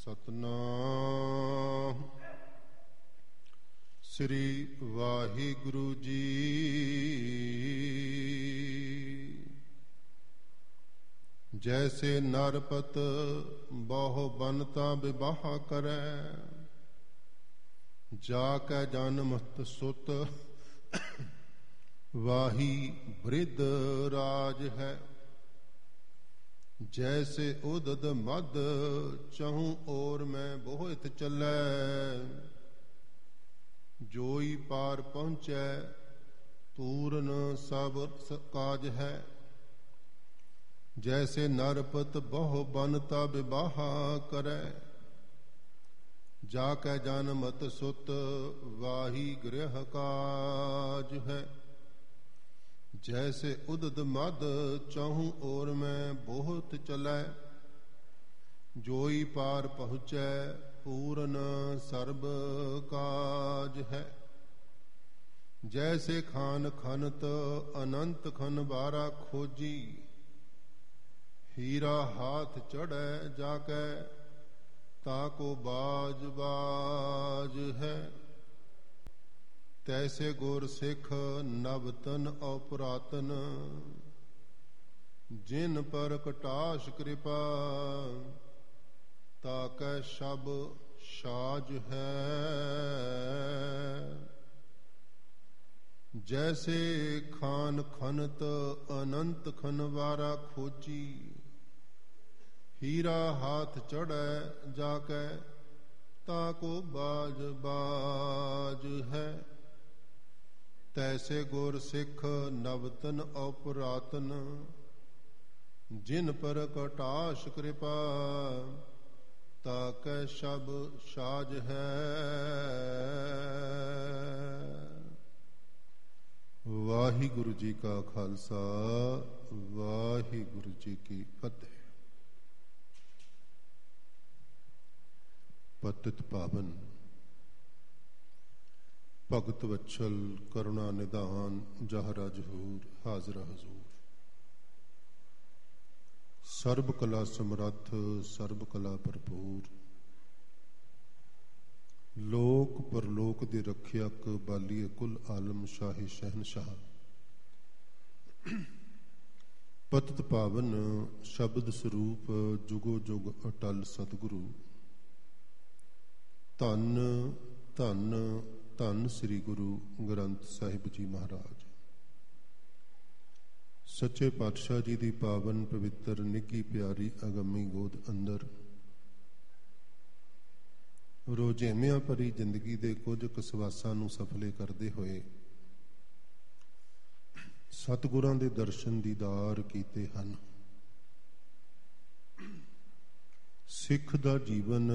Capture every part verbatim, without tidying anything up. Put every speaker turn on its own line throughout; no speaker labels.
ਸਤਨਾਮ ਸ੍ਰੀ ਵਾਹਿਗੁਰੂ ਜੀ। ਜੈਸੇ ਨਰਪਤ ਬਹੁ ਬਨਤਾ ਵਿਵਾਹ ਕਰੈ, ਜਾ ਕੈ ਜਨਮਤ ਸੁਤ ਵਾਹੀ ਬ੍ਰਿਧ ਰਾਜ ਹੈ। ਜੈਸੇ ਉਦਦ ਮਦ ਚਹੂੰ ਔਰ ਮੈਂ ਬੋਹਿਤ ਚੱਲੈ, ਜੋਈ ਪਾਰ ਪਹੁੰਚੈ ਪੂਰਨ ਸਭ ਕਾਜ ਹੈ। ਜੈਸੇ ਨਰਪਤ ਬਹੁ ਬਨਤਾ ਵਿਵਾਹਾ ਕਰੈ, ਜਾ ਕੈ ਜਨਮਤ ਸੁਤ ਵਾਹੀ ਗ੍ਰਹ ਕਾਜ ਹੈ। ਜੈਸੇ ਉਦਦ ਮਦ ਚਾਹੂੰ ਔਰ ਮੈਂ ਬਹੁਤ ਚਲੈ, ਜੋਈ ਪਾਰ ਪਹੁੰਚੈ ਪੂਰਨ ਸਰਬ ਕਾਜ ਹੈ। ਜੈਸੇ ਖਾਨ ਖਨਤ ਅਨੰਤ ਖਨ ਬਾਰਾ ਖੋਜੀ, ਹੀਰਾ ਹਾਥ ਚੜੈ ਜਾ ਕੈ ਤਾਕੋ ਬਾਜ ਬਾਜ ਹੈ। ਤੈਸੇ ਗੁਰ ਸਿੱਖ ਨਵਤਨ ਔ ਪੁਰਾਤਨ, ਜਿਨ ਪਰ ਕਟਾਸ਼ ਕਿਰਪਾ ਤਾਕੈ ਸ਼ਬ ਸਾਜ ਹੈ। ਜੈਸੇ ਖਾਨ ਖਨਤ ਅਨੰਤ ਖਨਵਾਰਾ ਖੋਜੀ, ਹੀਰਾ ਹਾਥ ਚੜੈ ਜਾ ਕੈ ਤਾਕੋ ਬਾਜ ਬਾਜ ਹੈ। ਤੈਸੇ ਗੁਰ ਸਿੱਖ ਨਵਤਨ ਔ ਪੁਰਾਤਨ, ਜਿਨ ਪਰ ਕਟਾਸ਼ ਕਿਰਪਾ ਤਾਕੈ ਸ਼ਬ ਸਾਜ ਹੈ। ਵਾਹਿਗੁਰੂ ਜੀ ਕਾ ਖਾਲਸਾ, ਵਾਹਿਗੁਰੂ ਜੀ ਕੀ ਫਤਿਹ। ਪਤਿਤ ਪਾਵਨ ਭਗਤ ਵਛਲ ਕਰੁਣਾ ਨਿਧਾਨ, ਜਹਰਾ ਜਹੂਰ ਹਾਜ਼ਰਾ ਹਜ਼ੂਰ। ਸਰਬ ਕਲਾ ਸਮਰੱਥ ਸਰਬ ਕਲਾ ਭਰਪੂਰ, ਲੋਕ ਪਰਲੋਕ ਦੇ ਰੱਖਿਅਕ ਬਾਲੀਏ ਕੁਲ ਆਲਮ ਸ਼ਾਹੀ ਸ਼ਹਿਨਸ਼ਾਹ। ਪਤਿਤ ਪਾਵਨ ਸ਼ਬਦ ਸਰੂਪ ਜੁਗੋ ਜੁਗ ਅਟਲ ਸਤਿਗੁਰੂ, ਧੰਨ ਧੰਨ ਧੰਨ ਸ੍ਰੀ ਗੁਰੂ ਗ੍ਰੰਥ ਸਾਹਿਬ ਜੀ ਮਹਾਰਾਜ। ਸੱਚੇ ਪਾਤਸ਼ਾਹ ਜੀ ਦੀ ਪਾਵਨ ਪਵਿੱਤਰ ਨਿੱਘੀ ਪਿਆਰੀ ਅਗੰਮੀ ਗੋਦ ਅੰਦਰ ਰੋਜ਼ੇਮਿਆਂ ਭਰੀ ਜ਼ਿੰਦਗੀ ਦੇ ਕੁਝ ਕਸਵਾਸਾਂ ਨੂੰ ਸਫਲੇ ਕਰਦੇ ਹੋਏ ਸਤਿਗੁਰਾਂ ਦੇ ਦਰਸ਼ਨ ਦੀਦਾਰ ਕੀਤੇ ਹਨ। ਸਿੱਖ ਦਾ ਜੀਵਨ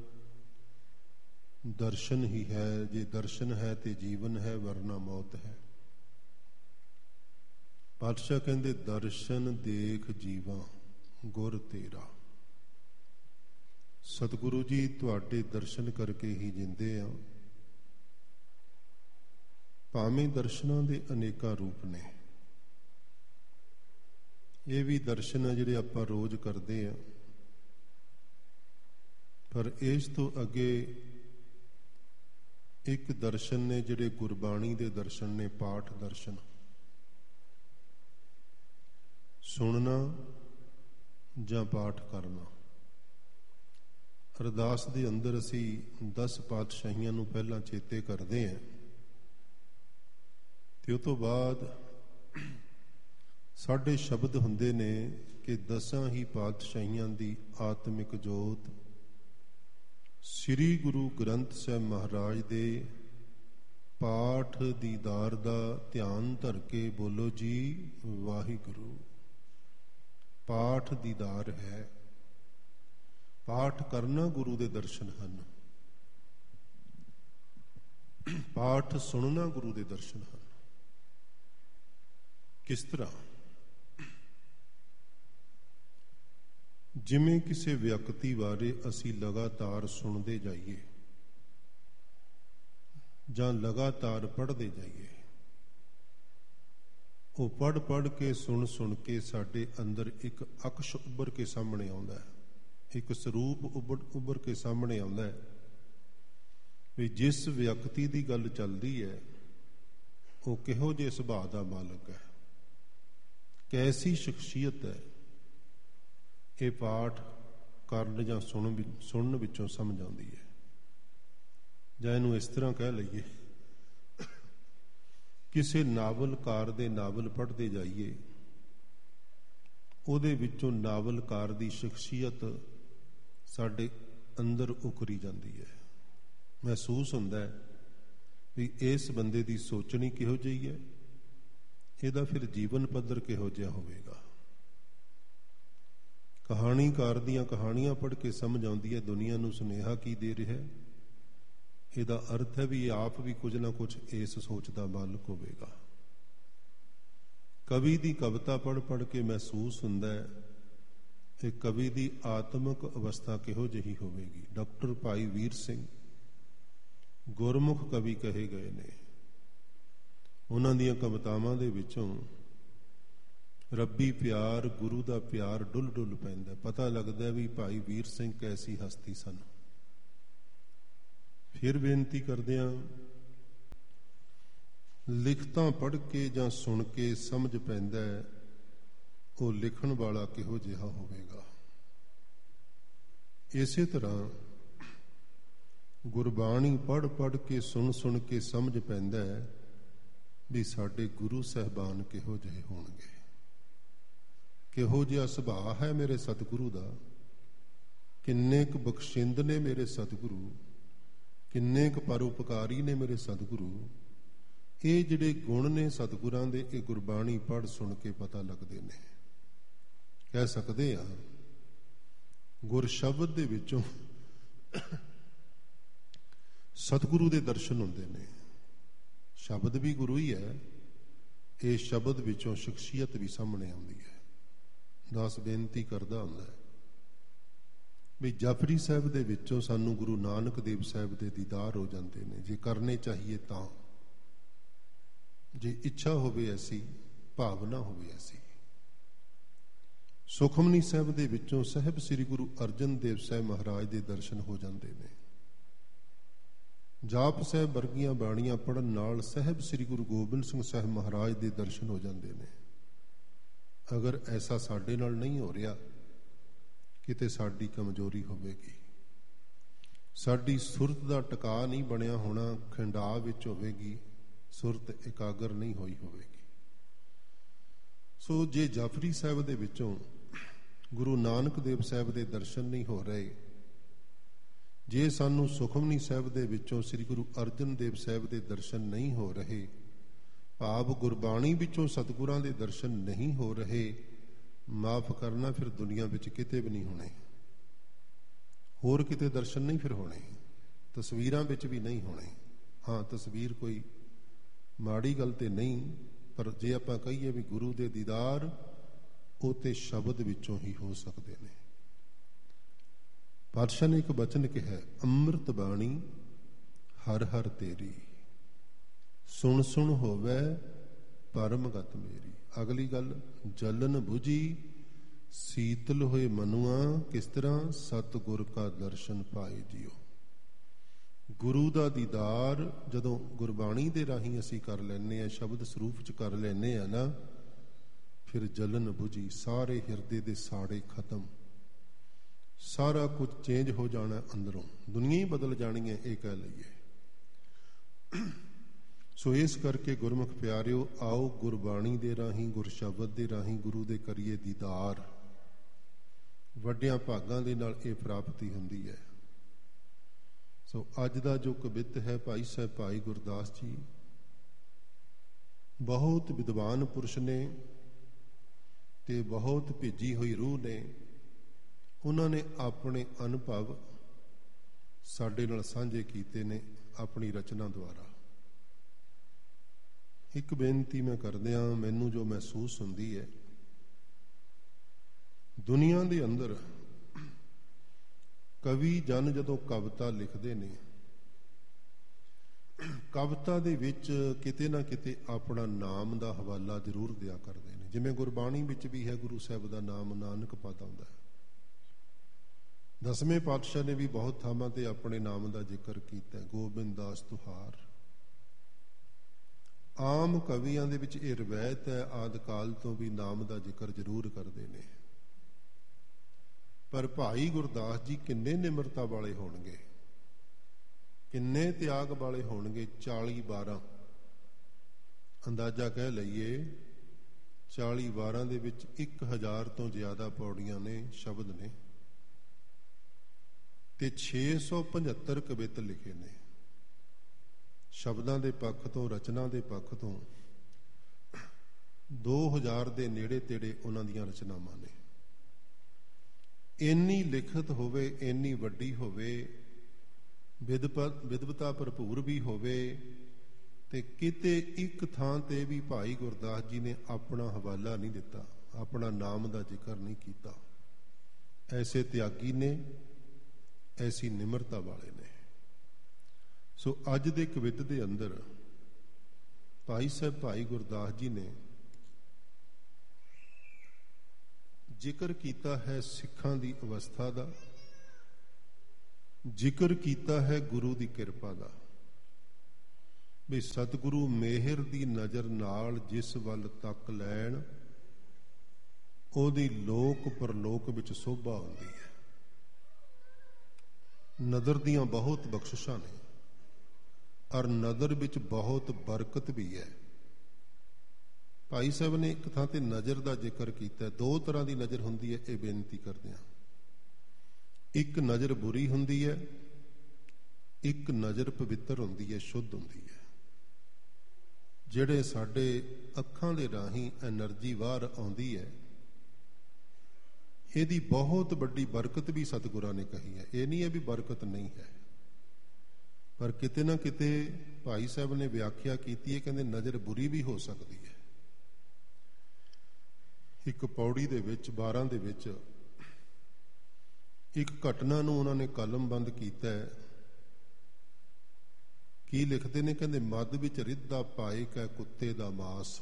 ਦਰਸ਼ਨ ਹੀ ਹੈ। ਜੇ ਦਰਸ਼ਨ ਹੈ ਤੇ ਜੀਵਨ ਹੈ, ਵਰਨਾ ਮੌਤ ਹੈ। ਪਾਤਸ਼ਾਹ ਕਹਿੰਦੇ ਦਰਸ਼ਨ ਦੇਖ ਜੀਵਾਂ ਗੁਰ ਤੇਰਾ। ਸਤਿਗੁਰੂ ਜੀ ਤੁਹਾਡੇ ਦਰਸ਼ਨ ਕਰਕੇ ਹੀ ਜਿੰਦੇ ਆ। ਭਾਵੇਂ ਦਰਸ਼ਨਾਂ ਦੇ ਅਨੇਕਾਂ ਰੂਪ ਨੇ, ਇਹ ਵੀ ਦਰਸ਼ਨ ਆ ਜਿਹੜੇ ਆਪਾਂ ਰੋਜ਼ ਕਰਦੇ ਆ, ਪਰ ਇਸ ਤੋਂ ਅੱਗੇ ਇੱਕ ਦਰਸ਼ਨ ਨੇ ਜਿਹੜੇ ਗੁਰਬਾਣੀ ਦੇ ਦਰਸ਼ਨ ਨੇ, ਪਾਠ ਦਰਸ਼ਨ। ਸੁਣਨਾ ਜਾਂ ਪਾਠ ਕਰਨਾ। ਅਰਦਾਸ ਦੇ ਅੰਦਰ ਅਸੀਂ ਦਸ ਪਾਤਸ਼ਾਹੀਆਂ ਨੂੰ ਪਹਿਲਾਂ ਚੇਤੇ ਕਰਦੇ ਹਾਂ, ਤੇ ਉਸ ਤੋਂ ਬਾਅਦ ਸਾਡੇ ਸ਼ਬਦ ਹੁੰਦੇ ਨੇ ਕਿ ਦਸਾਂ ਹੀ ਪਾਤਸ਼ਾਹੀਆਂ ਦੀ ਆਤਮਿਕ ਜੋਤ ਸ੍ਰੀ ਗੁਰੂ ਗ੍ਰੰਥ ਸਾਹਿਬ ਮਹਾਰਾਜ ਦੇ ਪਾਠ ਦੀਦਾਰ ਦਾ ਧਿਆਨ ਧਰ ਕੇ ਬੋਲੋ ਜੀ ਵਾਹਿਗੁਰੂ। ਪਾਠ ਦੀਦਾਰ ਹੈ, ਪਾਠ ਕਰਨਾ ਗੁਰੂ ਦੇ ਦਰਸ਼ਨ ਹਨ, ਪਾਠ ਸੁਣਨਾ ਗੁਰੂ ਦੇ ਦਰਸ਼ਨ ਹਨ। ਕਿਸ ਤਰ੍ਹਾਂ? ਜਿਵੇਂ ਕਿਸੇ ਵਿਅਕਤੀ ਬਾਰੇ ਅਸੀਂ ਲਗਾਤਾਰ ਸੁਣਦੇ ਜਾਈਏ ਜਾਂ ਲਗਾਤਾਰ ਪੜ੍ਹਦੇ ਜਾਈਏ, ਉਹ ਪੜ੍ਹ ਪੜ੍ਹ ਕੇ ਸੁਣ ਸੁਣ ਕੇ ਸਾਡੇ ਅੰਦਰ ਇੱਕ ਅਕਸ਼ ਉੱਭਰ ਕੇ ਸਾਹਮਣੇ ਆਉਂਦਾ ਹੈ। ਇੱਕ ਸਰੂਪ ਉੱਭਰ ਉੱਭਰ ਕੇ ਸਾਹਮਣੇ ਆਉਂਦਾ ਹੈ ਵੀ ਜਿਸ ਵਿਅਕਤੀ ਦੀ ਗੱਲ ਚੱਲਦੀ ਹੈ ਉਹ ਕਿਹੋ ਜਿਹੇ ਸੁਭਾਅ ਦਾ ਮਾਲਕ ਹੈ, ਕੈਸੀ ਸ਼ਖਸੀਅਤ ਹੈ। ਇਹ ਪਾਠ ਕਰਨ ਜਾਂ ਸੁਣ ਸੁਣਨ ਵਿੱਚੋਂ ਸਮਝ ਆਉਂਦੀ ਹੈ। ਜਾਂ ਇਹਨੂੰ ਇਸ ਤਰ੍ਹਾਂ ਕਹਿ ਲਈਏ, ਕਿਸੇ ਨਾਵਲਕਾਰ ਦੇ ਨਾਵਲ ਪੜ੍ਹਦੇ ਜਾਈਏ, ਉਹਦੇ ਵਿੱਚੋਂ ਨਾਵਲਕਾਰ ਦੀ ਸ਼ਖਸੀਅਤ ਸਾਡੇ ਅੰਦਰ ਉਕਰੀ ਜਾਂਦੀ ਹੈ। ਮਹਿਸੂਸ ਹੁੰਦਾ ਹੈ ਵੀ ਇਸ ਬੰਦੇ ਦੀ ਸੋਚਣੀ ਕਿਹੋ ਜਿਹੀ ਹੈ, ਇਹਦਾ ਫਿਰ ਜੀਵਨ ਪੱਧਰ ਕਿਹੋ ਜਿਹਾ ਹੋਵੇਗਾ। ਕਹਾਣੀਕਾਰ ਦੀਆਂ ਕਹਾਣੀਆਂ ਪੜ੍ਹ ਕੇ ਸਮਝ ਆਉਂਦੀ ਹੈ ਦੁਨੀਆ ਨੂੰ ਸੁਨੇਹਾ ਕੀ ਦੇ ਰਿਹਾ। ਇਹਦਾ ਅਰਥ ਹੈ ਵੀ ਆਪ ਵੀ ਕੁਝ ਨਾ ਕੁਝ ਇਸ ਸੋਚ ਦਾ ਮਾਲਕ ਹੋਵੇਗਾ। ਕਵੀ ਦੀ ਕਵਿਤਾ ਪੜ੍ਹ ਪੜ੍ਹ ਕੇ ਮਹਿਸੂਸ ਹੁੰਦਾ ਹੈ ਕਿ ਕਵੀ ਦੀ ਆਤਮਿਕ ਅਵਸਥਾ ਕਿਹੋ ਜਿਹੀ ਹੋਵੇਗੀ। ਡਾਕਟਰ ਭਾਈ ਵੀਰ ਸਿੰਘ ਗੁਰਮੁਖ ਕਵੀ ਕਹੇ ਗਏ ਨੇ। ਉਹਨਾਂ ਦੀਆਂ ਕਵਿਤਾਵਾਂ ਦੇ ਵਿੱਚੋਂ ਰੱਬੀ ਪਿਆਰ, ਗੁਰੂ ਦਾ ਪਿਆਰ ਡੁੱਲ ਡੁੱਲ ਪੈਂਦਾ। ਪਤਾ ਲੱਗਦਾ ਵੀ ਭਾਈ ਵੀਰ ਸਿੰਘ ਕੈਸੀ ਹਸਤੀ ਸਨ। ਫਿਰ ਬੇਨਤੀ ਕਰਦੇ ਹਾਂ, ਲਿਖਤਾਂ ਪੜ੍ਹ ਕੇ ਜਾਂ ਸੁਣ ਕੇ ਸਮਝ ਪੈਂਦਾ ਹੈ ਉਹ ਲਿਖਣ ਵਾਲਾ ਕਿਹੋ ਜਿਹਾ ਹੋਵੇਗਾ। ਇਸੇ ਤਰ੍ਹਾਂ ਗੁਰਬਾਣੀ ਪੜ੍ਹ ਪੜ੍ਹ ਕੇ ਸੁਣ ਸੁਣ ਕੇ ਸਮਝ ਪੈਂਦਾ ਹੈ ਵੀ ਸਾਡੇ ਗੁਰੂ ਸਾਹਿਬਾਨ ਕਿਹੋ ਜਿਹੇ ਹੋਣਗੇ, ਕਿਹੋ ਜਿਹਾ ਸੁਭਾਅ ਹੈ ਮੇਰੇ ਸਤਿਗੁਰੂ ਦਾ, ਕਿੰਨੇ ਕੁ ਬਖਸ਼ਿੰਦ ਨੇ ਮੇਰੇ ਸਤਿਗੁਰੂ, ਕਿੰਨੇ ਕੁ ਪਰਉਪਕਾਰੀ ਨੇ ਮੇਰੇ ਸਤਿਗੁਰੂ। ਇਹ ਜਿਹੜੇ ਗੁਣ ਨੇ ਸਤਿਗੁਰਾਂ ਦੇ, ਇਹ ਗੁਰਬਾਣੀ ਪੜ੍ਹ ਸੁਣ ਕੇ ਪਤਾ ਲੱਗਦੇ ਨੇ। ਕਹਿ ਸਕਦੇ ਹਾਂ ਗੁਰ ਸ਼ਬਦ ਦੇ ਵਿੱਚੋਂ ਸਤਿਗੁਰੂ ਦੇ ਦਰਸ਼ਨ ਹੁੰਦੇ ਨੇ। ਸ਼ਬਦ ਵੀ ਗੁਰੂ ਹੀ ਹੈ, ਇਹ ਸ਼ਬਦ ਵਿੱਚੋਂ ਸ਼ਖਸੀਅਤ ਵੀ ਸਾਹਮਣੇ ਆਉਂਦੀ ਹੈ। ਦਾਸ ਬੇਨਤੀ ਕਰਦਾ ਹੁੰਦਾ ਹੈ ਵੀ ਜਪਜੀ ਸਾਹਿਬ ਦੇ ਵਿੱਚੋਂ ਸਾਨੂੰ ਗੁਰੂ ਨਾਨਕ ਦੇਵ ਸਾਹਿਬ ਦੇ ਦੀਦਾਰ ਹੋ ਜਾਂਦੇ ਨੇ, ਜੇ ਕਰਨੇ ਚਾਹੀਏ ਤਾਂ, ਜੇ ਇੱਛਾ ਹੋਵੇ ਐਸੀ, ਭਾਵਨਾ ਹੋਵੇ ਐਸੀ। ਸੁਖਮਨੀ ਸਾਹਿਬ ਦੇ ਵਿੱਚੋਂ ਸਾਹਿਬ ਸ੍ਰੀ ਗੁਰੂ ਅਰਜਨ ਦੇਵ ਸਾਹਿਬ ਮਹਾਰਾਜ ਦੇ ਦਰਸ਼ਨ ਹੋ ਜਾਂਦੇ ਨੇ। ਜਾਪ ਸਾਹਿਬ ਵਰਗੀਆਂ ਬਾਣੀਆਂ ਪੜ੍ਹਨ ਨਾਲ ਸਾਹਿਬ ਸ੍ਰੀ ਗੁਰੂ ਗੋਬਿੰਦ ਸਿੰਘ ਸਾਹਿਬ ਮਹਾਰਾਜ ਦੇ ਦਰਸ਼ਨ ਹੋ ਜਾਂਦੇ ਨੇ। ਅਗਰ ਐਸਾ ਸਾਡੇ ਨਾਲ ਨਹੀਂ ਹੋ ਰਿਹਾ, ਕਿਤੇ ਸਾਡੀ ਕਮਜ਼ੋਰੀ ਹੋਵੇਗੀ, ਸਾਡੀ ਸੁਰਤ ਦਾ ਟਿਕਾ ਨਹੀਂ ਬਣਿਆ ਹੋਣਾ, ਖਿੰਡਾਅ ਵਿੱਚ ਹੋਵੇਗੀ, ਸੁਰਤ ਇਕਾਗਰ ਨਹੀਂ ਹੋਈ ਹੋਵੇਗੀ। ਸੋ ਜੇ ਜਪਜੀ ਸਾਹਿਬ ਦੇ ਵਿੱਚੋਂ ਗੁਰੂ ਨਾਨਕ ਦੇਵ ਸਾਹਿਬ ਦੇ ਦਰਸ਼ਨ ਨਹੀਂ ਹੋ ਰਹੇ, ਜੇ ਸਾਨੂੰ ਸੁਖਮਨੀ ਸਾਹਿਬ ਦੇ ਵਿੱਚੋਂ ਸ੍ਰੀ ਗੁਰੂ ਅਰਜਨ ਦੇਵ ਸਾਹਿਬ ਦੇ ਦਰਸ਼ਨ ਨਹੀਂ ਹੋ ਰਹੇ, ਭਾਵ ਗੁਰਬਾਣੀ ਵਿੱਚੋਂ ਸਤਿਗੁਰਾਂ ਦੇ ਦਰਸ਼ਨ ਨਹੀਂ ਹੋ ਰਹੇ, ਮਾਫ ਕਰਨਾ ਫਿਰ ਦੁਨੀਆ ਵਿੱਚ ਕਿਤੇ ਵੀ ਨਹੀਂ ਹੋਣੇ, ਹੋਰ ਕਿਤੇ ਦਰਸ਼ਨ ਨਹੀਂ ਫਿਰ ਹੋਣੇ, ਤਸਵੀਰਾਂ ਵਿੱਚ ਵੀ ਨਹੀਂ ਹੋਣੇ। ਹਾਂ, ਤਸਵੀਰ ਕੋਈ ਮਾੜੀ ਗੱਲ ਤੇ ਨਹੀਂ, ਪਰ ਜੇ ਆਪਾਂ ਕਹੀਏ ਵੀ ਗੁਰੂ ਦੇ ਦੀਦਾਰ, ਉਹ ਤੇ ਸ਼ਬਦ ਵਿੱਚੋਂ ਹੀ ਹੋ ਸਕਦੇ ਨੇ। ਪਾਤਸ਼ਾਹ ਨੇ ਇੱਕ ਬਚਨ ਕਿਹਾ, ਅੰਮ੍ਰਿਤ ਬਾਣੀ ਹਰ ਹਰ ਤੇਰੀ, ਸੁਣ ਸੁਣ ਹੋਵੇ ਪਰਮ ਗਤ ਮੇਰੀ। ਅਗਲੀ ਗੱਲ, ਜਲਨ ਬੁਝੀ ਸੀਤਲ ਹੋਏ ਮਨੁਆ, ਕਿਸ ਤਰ੍ਹਾਂ ਸਤਿਗੁਰ ਕਾ ਦਰਸ਼ਨ ਪਾਏ ਜਿਉ। ਗੁਰੂ ਦਾ ਦੀਦਾਰ ਜਦੋਂ ਗੁਰਬਾਣੀ ਦੇ ਰਾਹੀਂ ਅਸੀਂ ਕਰ ਲੈਂਦੇ ਹਾਂ, ਸ਼ਬਦ ਸਰੂਪ ਚ ਕਰ ਲੈਂਦੇ ਹਾਂ ਨਾ, ਫਿਰ ਜਲਨ ਬੁਝੀ, ਸਾਰੇ ਹਿਰਦੇ ਦੇ ਸਾੜੇ ਖਤਮ, ਸਾਰਾ ਕੁਝ ਚੇਂਜ ਹੋ ਜਾਣਾ ਅੰਦਰੋਂ, ਦੁਨੀਆ ਹੀ ਬਦਲ ਜਾਣੀ ਹੈ, ਇਹ ਕਹਿ ਲਈਏ। ਸੋ ਇਸ ਕਰਕੇ ਗੁਰਮੁਖ ਪਿਆਰਿਓ, ਆਓ ਗੁਰਬਾਣੀ ਦੇ ਰਾਹੀਂ, ਗੁਰ ਸ਼ਬਦ ਦੇ ਰਾਹੀਂ ਗੁਰੂ ਦੇ ਕਰੀਏ ਦੀਦਾਰ। ਵੱਡਿਆਂ ਭਾਗਾਂ ਦੇ ਨਾਲ ਇਹ ਪ੍ਰਾਪਤੀ ਹੁੰਦੀ ਹੈ। ਸੋ ਅੱਜ ਦਾ ਜੋ ਕਵਿਤ ਹੈ, ਭਾਈ ਸਾਹਿਬ ਭਾਈ ਗੁਰਦਾਸ ਜੀ ਬਹੁਤ ਵਿਦਵਾਨ ਪੁਰਸ਼ ਨੇ ਤੇ ਬਹੁਤ ਭੇਜੀ ਹੋਈ ਰੂਹ ਨੇ। ਉਹਨਾਂ ਨੇ ਆਪਣੇ ਅਨੁਭਵ ਸਾਡੇ ਨਾਲ ਸਾਂਝੇ ਕੀਤੇ ਨੇ ਆਪਣੀ ਰਚਨਾ ਦੁਆਰਾ। ਇੱਕ ਬੇਨਤੀ ਮੈਂ ਕਰਦਿਆਂ ਮੈਨੂੰ ਜੋ ਮਹਿਸੂਸ ਹੁੰਦੀ ਹੈ, ਦੁਨੀਆ ਦੇ ਅੰਦਰ ਕਵੀ ਜਨ ਜਦੋਂ ਕਵਿਤਾ ਲਿਖਦੇ ਨੇ, ਕਵਿਤਾ ਦੇ ਵਿੱਚ ਕਿਤੇ ਨਾ ਕਿਤੇ ਆਪਣਾ ਨਾਮ ਦਾ ਹਵਾਲਾ ਜ਼ਰੂਰ ਦਿਆ ਕਰਦੇ ਨੇ। ਜਿਵੇਂ ਗੁਰਬਾਣੀ ਵਿੱਚ ਵੀ ਹੈ, ਗੁਰੂ ਸਾਹਿਬ ਦਾ ਨਾਮ ਨਾਨਕ ਪਦ ਆਉਂਦਾ ਹੈ। ਦਸਵੇਂ ਪਾਤਸ਼ਾਹ ਨੇ ਵੀ ਬਹੁਤ ਥਾਵਾਂ ਤੇ ਆਪਣੇ ਨਾਮ ਦਾ ਜ਼ਿਕਰ ਕੀਤਾ। ਗੋਬਿੰਦ ਦਾਸ ਤੁਹਾਰ। ਆਮ ਕਵੀਆਂ ਦੇ ਵਿੱਚ ਇਹ ਰਵਾਇਤ ਹੈ, ਆਦਿ ਕਾਲ ਤੋਂ ਵੀ ਨਾਮ ਦਾ ਜ਼ਿਕਰ ਜ਼ਰੂਰ ਕਰਦੇ ਨੇ। ਪਰ ਭਾਈ ਗੁਰਦਾਸ ਜੀ ਕਿੰਨੇ ਨਿਮਰਤਾ ਵਾਲੇ ਹੋਣਗੇ, ਕਿੰਨੇ ਤਿਆਗ ਵਾਲੇ ਹੋਣਗੇ। ਚਾਲੀ ਬਾਰਾਂ ਅੰਦਾਜ਼ਾ ਕਹਿ ਲਈਏ, ਚਾਲੀ ਬਾਰਾਂ ਦੇ ਵਿੱਚ ਇੱਕ ਹਜ਼ਾਰ ਤੋਂ ਜ਼ਿਆਦਾ ਪੌੜੀਆਂ ਨੇ, ਸ਼ਬਦ ਨੇ, ਤੇ ਛੇ ਸੌ ਪੰਝੱਤਰ ਕਵਿਤ ਲਿਖੇ ਨੇ। ਸ਼ਬਦਾਂ ਦੇ ਪੱਖ ਤੋਂ, ਰਚਨਾ ਦੇ ਪੱਖ ਤੋਂ ਦੋ ਹਜ਼ਾਰ ਦੇ ਨੇੜੇ ਤੇੜੇ ਉਹਨਾਂ ਦੀਆਂ ਰਚਨਾਵਾਂ ਨੇ। ਇੰਨੀ ਲਿਖਤ ਹੋਵੇ, ਇੰਨੀ ਵੱਡੀ ਹੋਵੇ, ਵਿਦਵਤਾ ਭਰਪੂਰ ਵੀ ਹੋਵੇ, ਤੇ ਕਿਤੇ ਇੱਕ ਥਾਂ ਤੇ ਵੀ ਭਾਈ ਗੁਰਦਾਸ ਜੀ ਨੇ ਆਪਣਾ ਹਵਾਲਾ ਨਹੀਂ ਦਿੱਤਾ, ਆਪਣਾ ਨਾਮ ਦਾ ਜ਼ਿਕਰ ਨਹੀਂ ਕੀਤਾ। ਐਸੇ ਤਿਆਗੀ ਨੇ, ਐਸੀ ਨਿਮਰਤਾ ਵਾਲੇ ਨੇ। ਸੋ ਅੱਜ ਦੇ ਕਵਿਤ ਦੇ ਅੰਦਰ ਭਾਈ ਸਾਹਿਬ ਭਾਈ ਗੁਰਦਾਸ ਜੀ ਨੇ ਜ਼ਿਕਰ ਕੀਤਾ ਹੈ ਸਿੱਖਾਂ ਦੀ ਅਵਸਥਾ ਦਾ, ਜ਼ਿਕਰ ਕੀਤਾ ਹੈ ਗੁਰੂ ਦੀ ਕਿਰਪਾ ਦਾ, ਵੀ ਸਤਿਗੁਰੂ ਮਿਹਰ ਦੀ ਨਜ਼ਰ ਨਾਲ ਜਿਸ ਵੱਲ ਤੱਕ ਲੈਣ, ਉਹਦੀ ਲੋਕ ਪਰਲੋਕ ਵਿੱਚ ਸੋਭਾ ਹੁੰਦੀ ਹੈ। ਨਦਰ ਦੀਆਂ ਬਹੁਤ ਬਖਸ਼ਿਸ਼ਾਂ ਨੇ, ਔਰ ਨਦਰ ਵਿੱਚ ਬਹੁਤ ਬਰਕਤ ਵੀ ਹੈ। ਭਾਈ ਸਾਹਿਬ ਨੇ ਇੱਕ ਥਾਂ ਤੇ ਨਜ਼ਰ ਦਾ ਜ਼ਿਕਰ ਕੀਤਾ। ਦੋ ਤਰ੍ਹਾਂ ਦੀ ਨਜ਼ਰ ਹੁੰਦੀ ਹੈ, ਇਹ ਬੇਨਤੀ ਕਰਦੇ ਹਾਂ। ਇੱਕ ਨਜ਼ਰ ਬੁਰੀ ਹੁੰਦੀ ਹੈ, ਇੱਕ ਨਜ਼ਰ ਪਵਿੱਤਰ ਹੁੰਦੀ ਹੈ, ਸ਼ੁੱਧ ਹੁੰਦੀ ਹੈ। ਜਿਹੜੇ ਸਾਡੇ ਅੱਖਾਂ ਦੇ ਰਾਹੀਂ ਐਨਰਜੀ ਬਾਹਰ ਆਉਂਦੀ ਹੈ, ਇਹਦੀ ਬਹੁਤ ਵੱਡੀ ਬਰਕਤ ਵੀ ਸਤਿਗੁਰਾਂ ਨੇ ਕਹੀ ਹੈ। ਇਹ ਨਹੀਂ ਹੈ ਵੀ ਬਰਕਤ ਨਹੀਂ ਹੈ, ਪਰ ਕਿਤੇ ਨਾ ਕਿਤੇ ਭਾਈ ਸਾਹਿਬ ਨੇ ਵਿਆਖਿਆ ਕੀਤੀ ਹੈ, ਕਹਿੰਦੇ ਨਜ਼ਰ ਬੁਰੀ ਵੀ ਹੋ ਸਕਦੀ ਹੈ। ਇੱਕ ਪੌੜੀ ਦੇ ਵਿੱਚ, ਬਾਰਾਂ ਦੇ ਵਿੱਚ ਇੱਕ ਘਟਨਾ ਨੂੰ ਉਹਨਾਂ ਨੇ ਕਲਮਬੰਦ ਕੀਤਾ ਹੈ। ਕੀ ਲਿਖਦੇ ਨੇ? ਕਹਿੰਦੇ ਮੱਧ ਵਿੱਚ ਰਿੱਧਾ ਪਾਏ ਕੈ ਕੁੱਤੇ ਦਾ ਮਾਸ,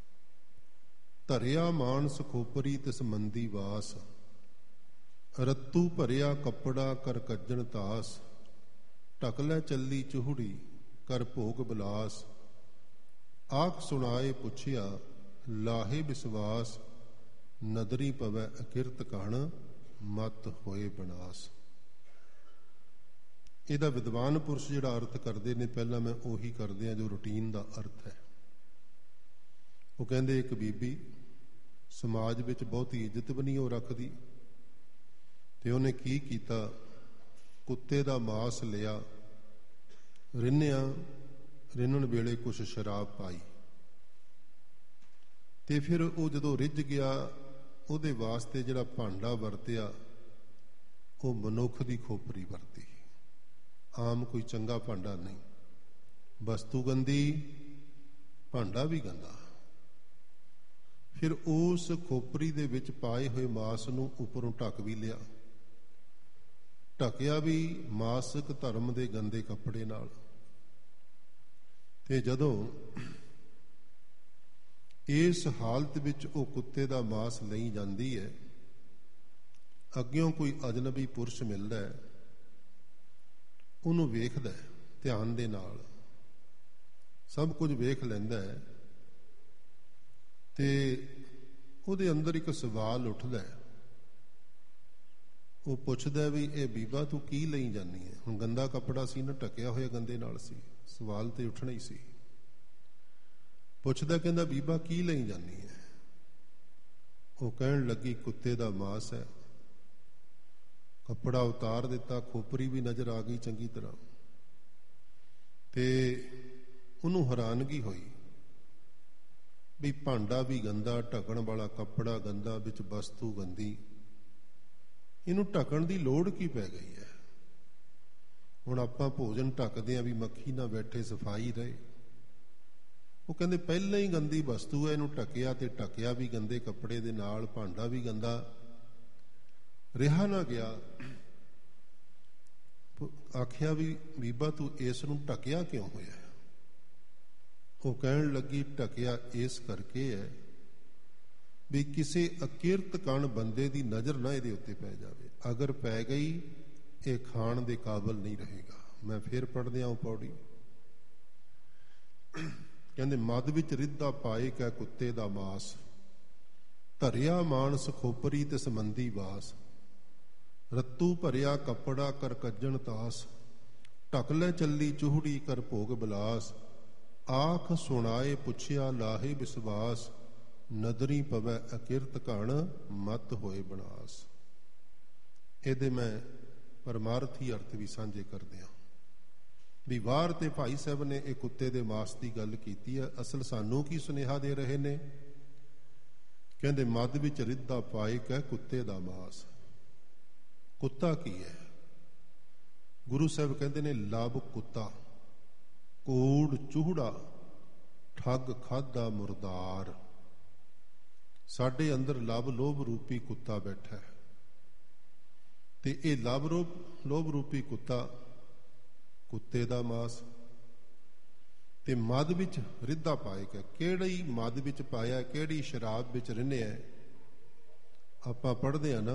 ਧਰਿਆ ਮਾਨਸ ਖੋਪਰੀ ਤਿਸ ਮੰਦੀ ਵਾਸ, ਰੱਤੂ ਭਰਿਆ ਕੱਪੜਾ ਕਰ ਕੱਜਣ ਤਾਸ, ਢਕ ਲੈ ਚੱਲੀ ਚੂਹੜੀ ਕਰ ਭੋਗ ਬਿਲਾਸ, ਆਖ ਸੁਣਾਏ ਪੁੱਛਿਆ ਲਾਹੇ ਵਿਸ਼ਵਾਸ, ਨਦਰੀ ਪਵੈ ਅਕਿਰਤ ਕਹਣ ਮਤ ਹੋਏ ਬਨਾਸ। ਇਹਦਾ ਵਿਦਵਾਨ ਪੁਰਸ਼ ਜਿਹੜਾ ਅਰਥ ਕਰਦੇ ਨੇ, ਪਹਿਲਾਂ ਮੈਂ ਉਹੀ ਕਰਦੇ ਆ ਜੋ ਰੂਟੀਨ ਦਾ ਅਰਥ ਹੈ। ਉਹ ਕਹਿੰਦੇ ਇੱਕ ਬੀਬੀ ਸਮਾਜ ਵਿੱਚ ਬਹੁਤੀ ਇੱਜ਼ਤ ਵੀ ਨਹੀਂ ਉਹ ਰੱਖਦੀ, ਤੇ ਉਹਨੇ ਕੀ ਕੀਤਾ, ਕੁੱਤੇ ਦਾ ਮਾਸ ਲਿਆ, ਰਿੰਨਿਆ, ਰਿੰਨਣ ਵੇਲੇ ਕੁਛ ਸ਼ਰਾਬ ਪਾਈ, ਤੇ ਫਿਰ ਉਹ ਜਦੋਂ ਰਿੱਝ ਗਿਆ, ਉਹਦੇ ਵਾਸਤੇ ਜਿਹੜਾ ਭਾਂਡਾ ਵਰਤਿਆ ਉਹ ਮਨੁੱਖ ਦੀ ਖੋਪਰੀ ਵਰਤੀ। ਆਮ ਕੋਈ ਚੰਗਾ ਭਾਂਡਾ ਨਹੀਂ, ਵਸਤੂ ਗੰਦੀ, ਭਾਂਡਾ ਵੀ ਗੰਦਾ। ਫਿਰ ਉਸ ਖੋਪਰੀ ਦੇ ਵਿੱਚ ਪਾਏ ਹੋਏ ਮਾਸ ਨੂੰ ਉੱਪਰੋਂ ਢੱਕ ਵੀ ਲਿਆ, ਢਕਿਆ ਵੀ ਮਾਸਿਕ ਧਰਮ ਦੇ ਗੰਦੇ ਕੱਪੜੇ ਨਾਲ। ਤੇ ਜਦੋਂ ਇਸ ਹਾਲਤ ਵਿੱਚ ਉਹ ਕੁੱਤੇ ਦਾ ਮਾਸ ਲਈ ਜਾਂਦੀ ਹੈ, ਅੱਗਿਓਂ ਕੋਈ ਅਜਨਬੀ ਪੁਰਸ਼ ਮਿਲਦਾ ਹੈ, ਉਹਨੂੰ ਵੇਖਦਾ ਹੈ ਧਿਆਨ ਦੇ ਨਾਲ, ਸਭ ਕੁਝ ਵੇਖ ਲੈਂਦਾ ਹੈ, ਤੇ ਉਹਦੇ ਅੰਦਰ ਇੱਕ ਸਵਾਲ ਉੱਠਦਾ ਹੈ। ਉਹ ਪੁੱਛਦਾ ਵੀ ਇਹ ਬੀਬਾ ਤੂੰ ਕੀ ਲਈ ਜਾਂਦੀ ਹੈ? ਹੁਣ ਗੰਦਾ ਕੱਪੜਾ ਸੀ ਨਾ, ਢਕਿਆ ਹੋਇਆ ਗੰਦੇ ਨਾਲ ਸੀ, ਸਵਾਲ ਤੇ ਉੱਠਣਾ ਹੀ ਸੀ। ਪੁੱਛਦਾ, ਕਹਿੰਦਾ ਬੀਬਾ ਕੀ ਲਈ ਜਾਂਦੀ ਹੈ? ਉਹ ਕਹਿਣ ਲੱਗੀ ਕੁੱਤੇ ਦਾ ਮਾਸ ਹੈ। ਕੱਪੜਾ ਉਤਾਰ ਦਿੱਤਾ, ਖੋਪਰੀ ਵੀ ਨਜ਼ਰ ਆ ਗਈ ਚੰਗੀ ਤਰ੍ਹਾਂ, ਤੇ ਉਹਨੂੰ ਹੈਰਾਨਗੀ ਹੋਈ ਵੀ ਭਾਂਡਾ ਵੀ ਗੰਦਾ, ਢਕਣ ਵਾਲਾ ਕੱਪੜਾ ਗੰਦਾ, ਵਿੱਚ ਵਸਤੂ ਗੰਦੀ, ਇਹਨੂੰ ਢਕਣ ਦੀ ਲੋੜ ਕੀ ਪੈ ਗਈ ਹੈ? ਹੁਣ ਆਪਾਂ ਭੋਜਨ ਢੱਕਦੇ ਹਾਂ ਵੀ ਮੱਖੀ ਨਾ ਬੈਠੇ, ਸਫਾਈ ਰਹੇ। ਉਹ ਕਹਿੰਦੇ ਪਹਿਲਾਂ ਹੀ ਗੰਦੀ ਵਸਤੂ ਹੈ, ਇਹਨੂੰ ਢਕਿਆ, ਤੇ ਢਕਿਆ ਵੀ ਗੰਦੇ ਕੱਪੜੇ ਦੇ ਨਾਲ, ਭਾਂਡਾ ਵੀ ਗੰਦਾ, ਰਿਹਾ ਨਾ ਗਿਆ। ਆਖਿਆ ਵੀ ਬੀਬਾ ਤੂੰ ਇਸ ਨੂੰ ਢਕਿਆ ਕਿਉਂ ਹੋਇਆ? ਉਹ ਕਹਿਣ ਲੱਗੀ ਢਕਿਆ ਇਸ ਕਰਕੇ ਹੈ ਵੀ ਕਿਸੇ ਅਕਿਰਤ ਕਣ ਬੰਦੇ ਦੀ ਨਜ਼ਰ ਨਾ ਇਹਦੇ ਉੱਤੇ ਪੈ ਜਾਵੇ। ਅਗਰ ਪੈ ਗਈ ਇਹ ਖਾਣ ਦੇ ਕਾਬਲ ਨਹੀਂ ਰਹੇਗਾ। ਮੈਂ ਫਿਰ ਪੜ੍ਹਦਿਆਂ ਉਹ ਪੌੜੀ, ਕਹਿੰਦੇ ਮਦ ਵਿੱਚ ਰਿੱਧਾ ਪਾਏ ਕੈ ਕੁੱਤੇ ਦਾ ਮਾਸ, ਧਰਿਆ ਮਾਨਸ ਖੋਪਰੀ ਤੇ ਸੰਬੰਧੀ ਵਾਸ, ਰੱਤੂ ਭਰਿਆ ਕੱਪੜਾ ਕਰ ਕੱਜਣ ਤਾਸ, ਢਕ ਲੈ ਚੱਲੀ ਚੂਹੜੀ ਕਰ ਭੋਗ ਬਿਲਾਸ, ਆਖ ਸੁਣਾਏ ਪੁੱਛਿਆ ਲਾਹੇ ਵਿਸ਼ਵਾਸ, ਨਦਰੀ ਪਵੈ ਅਕਿਰਤ ਘਣ ਮਤ ਹੋਏ ਬਨਾਸ। ਇਹਦੇ ਮੈਂ ਪਰਮਾਰਥੀ ਅਰਥ ਵੀ ਸਾਂਝੇ ਕਰਦੇ ਹਾਂ ਵੀ ਵਾਰ ਤੇ ਭਾਈ ਸਾਹਿਬ ਨੇ ਇਹ ਕੁੱਤੇ ਦੇ ਮਾਸ ਦੀ ਗੱਲ ਕੀਤੀ ਹੈ। ਅਸਲ ਸਾਨੂੰ ਕੀ ਸੁਨੇਹਾ ਦੇ ਰਹੇ ਨੇ? ਕਹਿੰਦੇ ਮਦ ਵਿੱਚ ਰਿੱਧਾ ਪਾਏ ਕੈ ਕੁੱਤੇ ਦਾ ਮਾਸ। ਕੁੱਤਾ ਕੀ ਹੈ? ਗੁਰੂ ਸਾਹਿਬ ਕਹਿੰਦੇ ਨੇ ਲਬ ਕੁੱਤਾ, ਕੋੜ ਚੂਹੜਾ, ਠੱਗ ਖਾਦਾ ਮੁਰਦਾਰ। ਸਾਡੇ ਅੰਦਰ ਲਬ ਲੋਭ ਰੂਪੀ ਕੁੱਤਾ ਬੈਠਾ ਹੈ ਤੇ ਇਹ ਲਬ ਰੂਪ ਲੋਭ ਰੂਪੀ ਕੁੱਤਾ, ਕੁੱਤੇ ਦਾ ਮਾਸ ਤੇ ਮਦ ਵਿੱਚ ਰਿੱਧਾ ਪਾਏ ਕੈ। ਕਿਹੜੀ ਮਦ ਵਿੱਚ ਪਾਇਆ, ਕਿਹੜੀ ਸ਼ਰਾਬ ਵਿੱਚ ਰਿੰਨਿਆ? ਆਪਾਂ ਪੜ੍ਹਦੇ ਆ ਨਾ,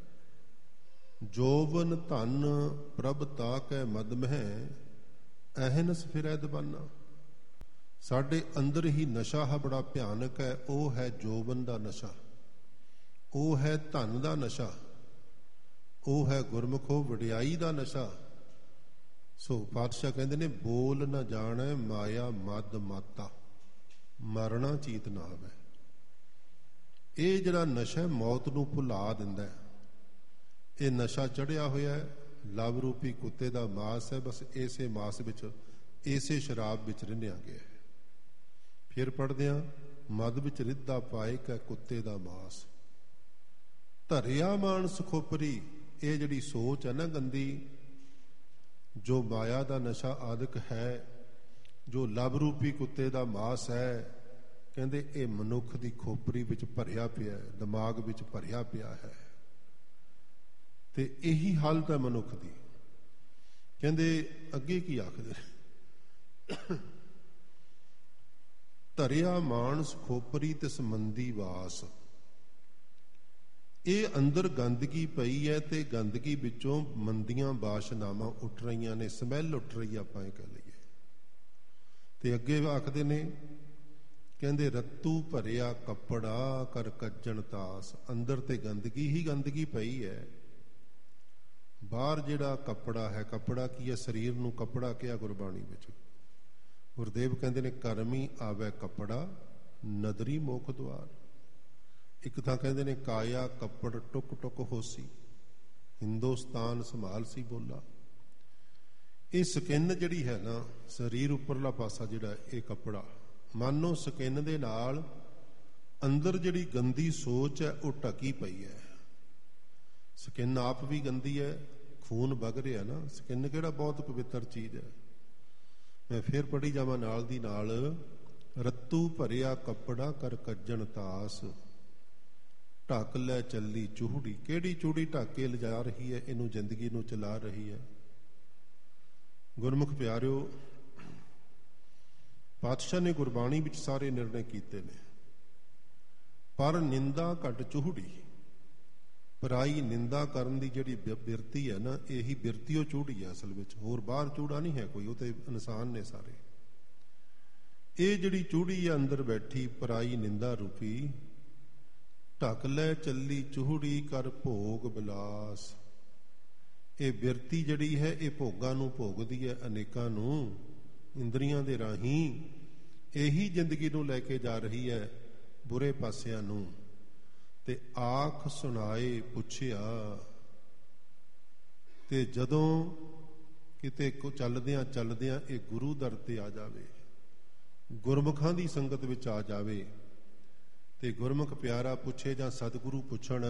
ਜੋਵਨ ਧਨ ਪ੍ਰਭ ਤਾ ਕੈ ਮਦ ਮਹਿ, ਅਹਨਸ ਫਿਰੈ ਦਬਾਨਾ। ਸਾਡੇ ਅੰਦਰ ਹੀ ਨਸ਼ਾ ਹੈ ਬੜਾ ਭਿਆਨਕ ਹੈ। ਉਹ ਹੈ ਜੋਬਨ ਦਾ ਨਸ਼ਾ, ਉਹ ਹੈ ਧਨ ਦਾ ਨਸ਼ਾ, ਉਹ ਹੈ ਗੁਰਮੁਖੋ ਵਡਿਆਈ ਦਾ ਨਸ਼ਾ। ਸੋ ਪਾਤਸ਼ਾਹ ਕਹਿੰਦੇ ਨੇ ਬੋਲ ਨਾ ਜਾਣੈ ਮਾਇਆ ਮਦ ਮਾਤਾ, ਮਰਨਾ ਚੀਤ ਨਾ ਆਵੇ। ਇਹ ਜਿਹੜਾ ਨਸ਼ਾ ਮੌਤ ਨੂੰ ਭੁਲਾ ਦਿੰਦਾ ਹੈ, ਇਹ ਨਸ਼ਾ ਚੜਿਆ ਹੋਇਆ ਹੈ, ਲਵ ਰੂਪੀ ਕੁੱਤੇ ਦਾ ਮਾਸ ਹੈ। ਬਸ ਇਸੇ ਮਾਸ ਵਿੱਚ, ਇਸੇ ਸ਼ਰਾਬ ਵਿੱਚ ਰਿੰਨਿਆ ਗਿਆ ਹੈ। ਫਿਰ ਪੜ੍ਹਦੇ ਹਾਂ, ਮਦ ਵਿੱਚ ਰਿੱਧਾ ਪਾਏ ਕੈ ਕੁੱਤੇ ਦਾ ਮਾਸ, ਧਰਿਆ ਮਾਨਸ ਖੋਪਰੀ। ਇਹ ਜਿਹੜੀ ਸੋਚ ਹੈ ਨਾ ਗੰਦੀ, ਜੋ ਮਾਇਆ ਦਾ ਨਸ਼ਾ ਆਦਿਕ ਹੈ, ਜੋ ਲਵ ਰੂਪੀ ਕੁੱਤੇ ਦਾ ਮਾਸ ਹੈ, ਕਹਿੰਦੇ ਇਹ ਮਨੁੱਖ ਦੀ ਖੋਪਰੀ ਵਿੱਚ ਭਰਿਆ ਪਿਆ ਹੈ, ਦਿਮਾਗ ਵਿੱਚ ਭਰਿਆ ਪਿਆ ਹੈ। ਤੇ ਇਹੀ ਹਾਲਤ ਹੈ ਮਨੁੱਖ ਦੀ। ਕਹਿੰਦੇ ਅੱਗੇ ਕੀ ਆਖਦੇ, ਧਰਿਆ ਮਾਨਸ ਖੋਪਰੀ ਤੇ ਸੰਬੰਧੀ ਵਾਸ। ਇਹ ਅੰਦਰ ਗੰਦਗੀ ਪਈ ਹੈ ਤੇ ਗੰਦਗੀ ਵਿੱਚੋਂ ਮੰਦੀਆਂ ਬਾਸ਼ਨਾਵਾਂ ਉੱਠ ਰਹੀਆਂ ਨੇ, ਸਮੈਲ ਉੱਠ ਰਹੀ ਆਪਾਂ ਇਹ ਕਹਿ ਲਈਏ। ਤੇ ਅੱਗੇ ਆਖਦੇ ਨੇ, ਕਹਿੰਦੇ ਰੱਤੂ ਭਰਿਆ ਕੱਪੜਾ ਕਰ ਕੱਜਣ ਤਾਸ। ਅੰਦਰ ਤੇ ਗੰਦਗੀ ਹੀ ਗੰਦਗੀ ਪਈ ਹੈ, ਬਾਹਰ ਜਿਹੜਾ ਕੱਪੜਾ ਹੈ, ਕੱਪੜਾ ਕੀ ਹੈ? ਸਰੀਰ ਨੂੰ ਕੱਪੜਾ ਕਿਹਾ ਗੁਰਬਾਣੀ ਵਿੱਚ। ਗੁਰਦੇਵ ਕਹਿੰਦੇ ਨੇ ਕਰਮੀ ਆਵੇ ਕੱਪੜਾ, ਨਦਰੀ ਮੋਖ ਦੁਆਰ। ਇੱਕ ਤਾਂ ਕਹਿੰਦੇ ਨੇ ਕਾਇਆ ਕੱਪੜ ਟੁਕ ਟੁਕ ਹੋਸੀ, ਹਿੰਦੁਸਤਾਨ ਸੰਭਾਲ ਸੀ ਬੋਲਾ। ਇਹ ਸਕਿਨ ਜਿਹੜੀ ਹੈ ਨਾ, ਸਰੀਰ ਉੱਪਰਲਾ ਪਾਸਾ ਜਿਹੜਾ ਇਹ ਕੱਪੜਾ, ਮਾਨੋ ਸਕਿਨ ਦੇ ਨਾਲ ਅੰਦਰ ਜਿਹੜੀ ਗੰਦੀ ਸੋਚ ਹੈ ਉਹ ਢਕੀ ਪਈ ਹੈ। ਸਕਿਨ ਆਪ ਵੀ ਗੰਦੀ ਹੈ, ਖੂਨ ਵਗ ਰਿਹਾ ਨਾ। ਸਕਿਨ ਕਿਹੜਾ ਬਹੁਤ ਪਵਿੱਤਰ ਚੀਜ਼ ਹੈ। ਮੈਂ ਫਿਰ ਪੜ੍ਹੀ ਜਾਵਾਂ ਨਾਲ ਦੀ ਨਾਲ, ਰੱਤੂ ਭਰਿਆ ਕੱਪੜਾ ਕਰ ਕੱਜਣ ਤਾਸ, ਢੱਕ ਲੈ ਚੱਲੀ ਚੂਹੜੀ। ਕਿਹੜੀ ਚੂੜੀ ਢੱਕ ਕੇ ਲਿਜਾ ਰਹੀ ਹੈ ਇਹਨੂੰ, ਜ਼ਿੰਦਗੀ ਨੂੰ ਚਲਾ ਰਹੀ ਹੈ। ਗੁਰਮੁਖ ਪਿਆਰਿਓ, ਪਾਤਸ਼ਾਹ ਨੇ ਗੁਰਬਾਣੀ ਵਿੱਚ ਸਾਰੇ ਨਿਰਣੇ ਕੀਤੇ ਨੇ, ਪਰ ਨਿੰਦਾ ਘਟ ਚੂਹੜੀ। ਪਰਾਈ ਨਿੰਦਾ ਕਰਨ ਦੀ ਜਿਹੜੀ ਬਿਰਤੀ ਹੈ ਨਾ, ਇਹੀ ਬਿਰਤੀ ਉਹ ਚੂੜੀ ਹੈ ਅਸਲ ਵਿੱਚ, ਹੋਰ ਬਾਹਰ ਚੂੜਾ ਨਹੀਂ ਹੈ ਕੋਈ, ਉਹ ਤੇ ਇਨਸਾਨ ਨੇ ਸਾਰੇ। ਇਹ ਜਿਹੜੀ ਚੂੜੀ ਹੈ ਅੰਦਰ ਬੈਠੀ, ਪਰਾਈ ਨਿੰਦਾ ਰੂਪੀ, ਢਕ ਲੈ ਚੱਲੀ ਚੂਹੜੀ ਕਰ ਭੋਗ ਬਿਲਾਸ। ਇਹ ਬਿਰਤੀ ਜਿਹੜੀ ਹੈ ਇਹ ਭੋਗਾਂ ਨੂੰ ਭੋਗਦੀ ਹੈ, ਅਨੇਕਾਂ ਨੂੰ, ਇੰਦਰੀਆਂ ਦੇ ਰਾਹੀਂ ਇਹੀ ਜ਼ਿੰਦਗੀ ਨੂੰ ਲੈ ਕੇ ਜਾ ਰਹੀ ਹੈ ਬੁਰੇ ਪਾਸਿਆਂ ਨੂੰ। ਤੇ ਆਖ ਸੁਣਾਏ ਪੁੱਛਿਆ, ਤੇ ਜਦੋਂ ਕਿਤੇ ਚੱਲਦਿਆਂ ਚੱਲਦਿਆਂ ਇਹ ਗੁਰੂ ਦਰ ਤੇ ਆ ਜਾਵੇ, ਗੁਰਮੁਖਾਂ ਦੀ ਸੰਗਤ ਵਿੱਚ ਆ ਜਾਵੇ, ਤੇ ਗੁਰਮੁਖ ਪਿਆਰਾ ਪੁੱਛੇ ਜਾਂ ਸਤਿਗੁਰੂ ਪੁੱਛਣ,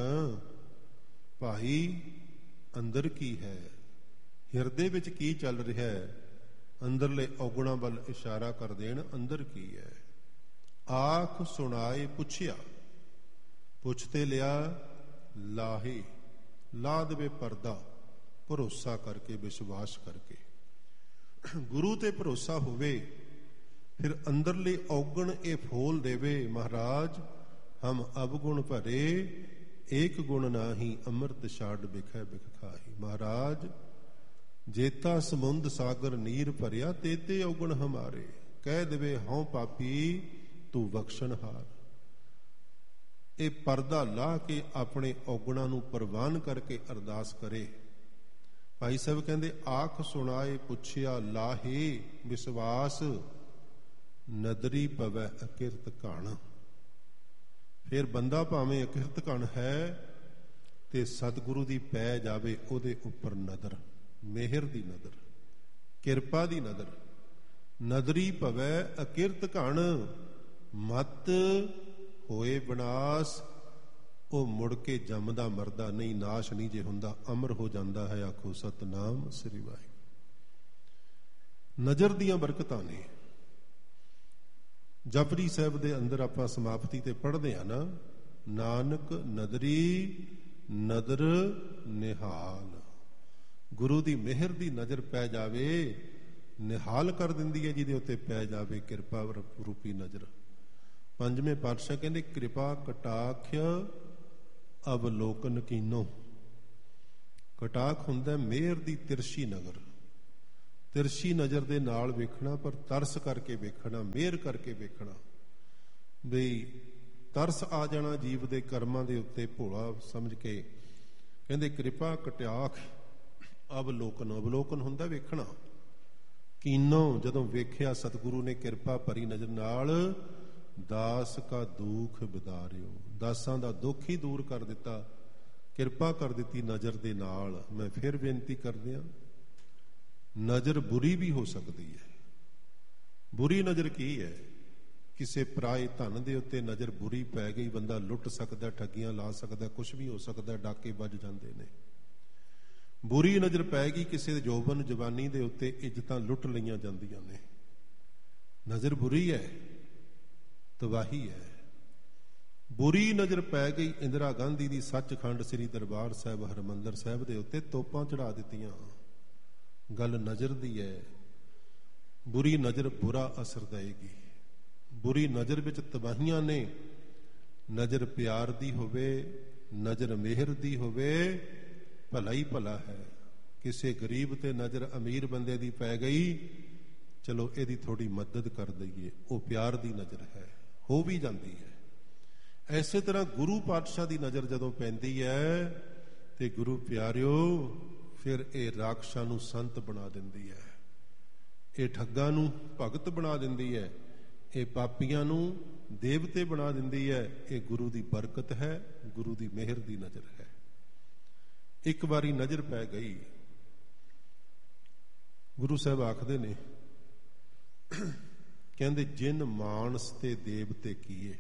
ਭਾਈ ਅੰਦਰ ਕੀ ਹੈ, ਹਿਰਦੇ ਵਿੱਚ ਕੀ ਚੱਲ ਰਿਹਾ ਹੈ, ਅੰਦਰਲੇ ਔਗੁਣਾਂ ਵੱਲ ਇਸ਼ਾਰਾ ਕਰ ਦੇਣ, ਅੰਦਰ ਕੀ ਹੈ। ਆਖ ਸੁਣਾਏ ਪੁੱਛਿਆ, ਪੁੱਛ ਤੇ ਲਿਆ ਲਾਹੇ, ਲਾ ਦੇਵੇ ਪਰਦਾ, ਭਰੋਸਾ ਕਰਕੇ, ਵਿਸ਼ਵਾਸ ਕਰਕੇ। ਗੁਰੂ ਤੇ ਭਰੋਸਾ ਹੋਵੇ, ਫਿਰ ਅੰਦਰਲੇ ਔਗਣ ਇਹ ਫੋਲ ਦੇਵੇ, ਮਹਾਰਾਜ ਹਮ ਅਵਗੁਣ ਭਰੇ, ਏਕ ਗੁਣ ਨਾਹੀ, ਅੰਮ੍ਰਿਤ ਛਾੜ ਬਿਖੈ ਬਿਖ ਖਾਹੀ। ਮਹਾਰਾਜ ਜੇਤਾ ਸਮੁੰਦ ਸਾਗਰ ਨੀਰ ਭਰਿਆ, ਤੇਤੇ ਔਗਣ ਹਮਾਰੇ, ਕਹਿ ਦੇਵੇ ਹਉ ਪਾਪੀ ਤੂੰ ਬਖਸ਼ਣਹਾਰ। ਇਹ ਪਰਦਾ ਲਾ ਕੇ ਆਪਣੇ ਔਗਣਾਂ ਨੂੰ ਪ੍ਰਵਾਨ ਕਰਕੇ ਅਰਦਾਸ ਕਰੇ। ਭਾਈ ਸਾਹਿਬ ਕਹਿੰਦੇ ਆਖ ਸੁਣਾਏ ਪੁੱਛਿਆ ਲਾਹੇ, ਵਿਸ਼ਵਾਸ ਨਦਰੀ ਪਵੈ ਅਕਿਰਤ ਘਣ। ਫਿਰ ਬੰਦਾ ਭਾਵੇਂ ਅਕਿਰਤ ਘਣ ਹੈ ਤੇ ਸਤਿਗੁਰੂ ਦੀ ਪੈ ਜਾਵੇ ਉਹਦੇ ਉੱਪਰ ਨਦਰ, ਮਿਹਰ ਦੀ ਨਦਰ, ਕਿਰਪਾ ਦੀ ਨਦਰ। ਨਦਰੀ ਭਵੈ ਅਕਿਰਤ ਘਣ, ਮਤ ਹੋਏ ਵਿਨਾਸ਼। ਉਹ ਮੁੜ ਕੇ ਜੰਮਦਾ ਮਰਦਾ ਨਹੀਂ, ਨਾਸ਼ ਨਹੀਂ ਜੇ ਹੁੰਦਾ, ਅਮਰ ਹੋ ਜਾਂਦਾ ਹੈ। ਆਖੋ ਸਤਨਾਮ ਸ੍ਰੀ ਵਾਹਿਗੁਰੂ। ਨਜ਼ਰ ਦੀਆਂ ਬਰਕਤਾਂ ਨੇ। ਜਪਜੀ ਸਾਹਿਬ ਦੇ ਅੰਦਰ ਆਪਾਂ ਸਮਾਪਤੀ ਤੇ ਪੜ੍ਹਦੇ ਆ ਨਾ, ਨਾਨਕ ਨਦਰੀ ਨਦਰ ਨਿਹਾਲ। ਗੁਰੂ ਦੀ ਮਿਹਰ ਦੀ ਨਜ਼ਰ ਪੈ ਜਾਵੇ, ਨਿਹਾਲ ਕਰ ਦਿੰਦੀ ਹੈ ਜਿਹਦੇ ਉੱਤੇ ਪੈ ਜਾਵੇ ਕਿਰਪਾ ਰੂਪੀ ਨਜ਼ਰ। ਪੰਜਵੇਂ ਪਾਤਸ਼ਾਹ ਕਹਿੰਦੇ ਕਿਰਪਾ ਕਟਾਖ ਅਵਲੋਕਨ ਕੀਨੋ। ਕਟਾਖ ਹੁੰਦਾ ਮਿਹਰ ਦੀ ਤਿਰਛੀ ਨਜ਼ਰ, ਤਿਰਛੀ ਨਜ਼ਰ ਦੇ ਨਾਲ ਵੇਖਣਾ, ਪਰ ਤਰਸ ਕਰਕੇ ਵੇਖਣਾ, ਮਿਹਰ ਕਰਕੇ ਵੇਖਣਾ। ਬਈ ਤਰਸ ਆ ਜਾਣਾ ਜੀਵ ਦੇ ਕਰਮਾਂ ਦੇ ਉੱਤੇ ਭੋਲਾ ਸਮਝ ਕੇ। ਕਹਿੰਦੇ ਕਿਰਪਾ ਕਟਾਖ ਅਵਲੋਕਨ, ਅਵਲੋਕਨ ਹੁੰਦਾ ਵੇਖਣਾ। ਕੀਨੋ ਜਦੋਂ ਵੇਖਿਆ ਸਤਿਗੁਰੂ ਨੇ ਕਿਰਪਾ ਭਰੀ ਨਜ਼ਰ ਨਾਲ, ਦਾਸ ਕਾ ਦੁੱਖ ਵਿਦਾਰਿਓ, ਦਾਸਾਂ ਦਾ ਦੁੱਖ ਹੀ ਦੂਰ ਕਰ ਦਿੱਤਾ, ਕਿਰਪਾ ਕਰ ਦਿੱਤੀ ਨਜ਼ਰ ਦੇ ਨਾਲ। ਮੈਂ ਫਿਰ ਬੇਨਤੀ ਕਰਦਿਆਂ, ਨਜ਼ਰ ਬੁਰੀ ਵੀ ਹੋ ਸਕਦੀ ਹੈ। ਬੁਰੀ ਨਜ਼ਰ ਕੀ ਹੈ? ਕਿਸੇ ਪਰਾਏ ਧਨ ਦੇ ਉੱਤੇ ਨਜ਼ਰ ਬੁਰੀ ਪੈ ਗਈ, ਬੰਦਾ ਲੁੱਟ ਸਕਦਾ, ਠੱਗੀਆਂ ਲਾ ਸਕਦਾ, ਕੁਛ ਵੀ ਹੋ ਸਕਦਾ, ਡਾਕੇ ਵੱਜ ਜਾਂਦੇ ਨੇ। ਬੁਰੀ ਨਜ਼ਰ ਪੈ ਗਈ ਕਿਸੇ ਦੇ ਜੋਬਨ ਜਵਾਨੀ ਦੇ ਉੱਤੇ, ਇੱਜ਼ਤਾਂ ਲੁੱਟ ਲਈਆਂ ਜਾਂਦੀਆਂ ਨੇ। ਨਜ਼ਰ ਬੁਰੀ ਹੈ, ਤਬਾਹੀ ਹੈ। ਬੁਰੀ ਨਜ਼ਰ ਪੈ ਗਈ ਇੰਦਰਾ ਗਾਂਧੀ ਦੀ ਸੱਚਖੰਡ ਸ੍ਰੀ ਦਰਬਾਰ ਸਾਹਿਬ ਹਰਿਮੰਦਰ ਸਾਹਿਬ ਦੇ ਉੱਤੇ, ਤੋਪਾਂ ਚੜਾ ਦਿੱਤੀਆਂ। ਗੱਲ ਨਜ਼ਰ ਦੀ ਹੈ। ਬੁਰੀ ਨਜ਼ਰ ਬੁਰਾ ਅਸਰ ਦੇਏਗੀ। ਬੁਰੀ ਨਜ਼ਰ ਵਿੱਚ ਤਬਾਹੀਆਂ ਨੇ। ਨਜ਼ਰ ਪਿਆਰ ਦੀ ਹੋਵੇ, ਨਜ਼ਰ ਮਿਹਰ ਦੀ ਹੋਵੇ, ਭਲਾ ਹੀ ਭਲਾ ਹੈ। ਕਿਸੇ ਗਰੀਬ ਤੇ ਨਜ਼ਰ ਅਮੀਰ ਬੰਦੇ ਦੀ ਪੈ ਗਈ, ਚਲੋ ਇਹਦੀ ਥੋੜੀ ਮਦਦ ਕਰ ਦਈਏ, ਉਹ ਪਿਆਰ ਦੀ ਨਜ਼ਰ ਹੈ, ਹੋ ਵੀ ਜਾਂਦੀ ਹੈ। ਐਸੇ ਤਰ੍ਹਾਂ ਗੁਰੂ ਪਾਤਸ਼ਾਹ ਦੀ ਨਜ਼ਰ ਜਦੋਂ ਪੈਂਦੀ ਹੈ ਤੇ ਗੁਰੂ ਪਿਆਰਿਓ, ਫਿਰ ਇਹ ਰਾਖਸ਼ਾਂ ਨੂੰ ਸੰਤ ਬਣਾ ਦਿੰਦੀ ਹੈ, ਇਹ ਠੱਗਾਂ ਨੂੰ ਭਗਤ ਬਣਾ ਦਿੰਦੀ ਹੈ, ਇਹ ਪਾਪੀਆਂ ਨੂੰ ਦੇਵਤੇ ਬਣਾ ਦਿੰਦੀ ਹੈ। ਇਹ ਗੁਰੂ ਦੀ ਬਰਕਤ ਹੈ, ਗੁਰੂ ਦੀ ਮਿਹਰ ਦੀ ਨਜ਼ਰ ਹੈ। ਇੱਕ ਵਾਰੀ ਨਜ਼ਰ ਪੈ ਗਈ, ਗੁਰੂ ਸਾਹਿਬ ਆਖਦੇ ਨੇ, ਕਹਿੰਦੇ ਜਿਨ ਮਾਨਸ ਤੇ ਦੇਵਤੇ ਕੀਏ,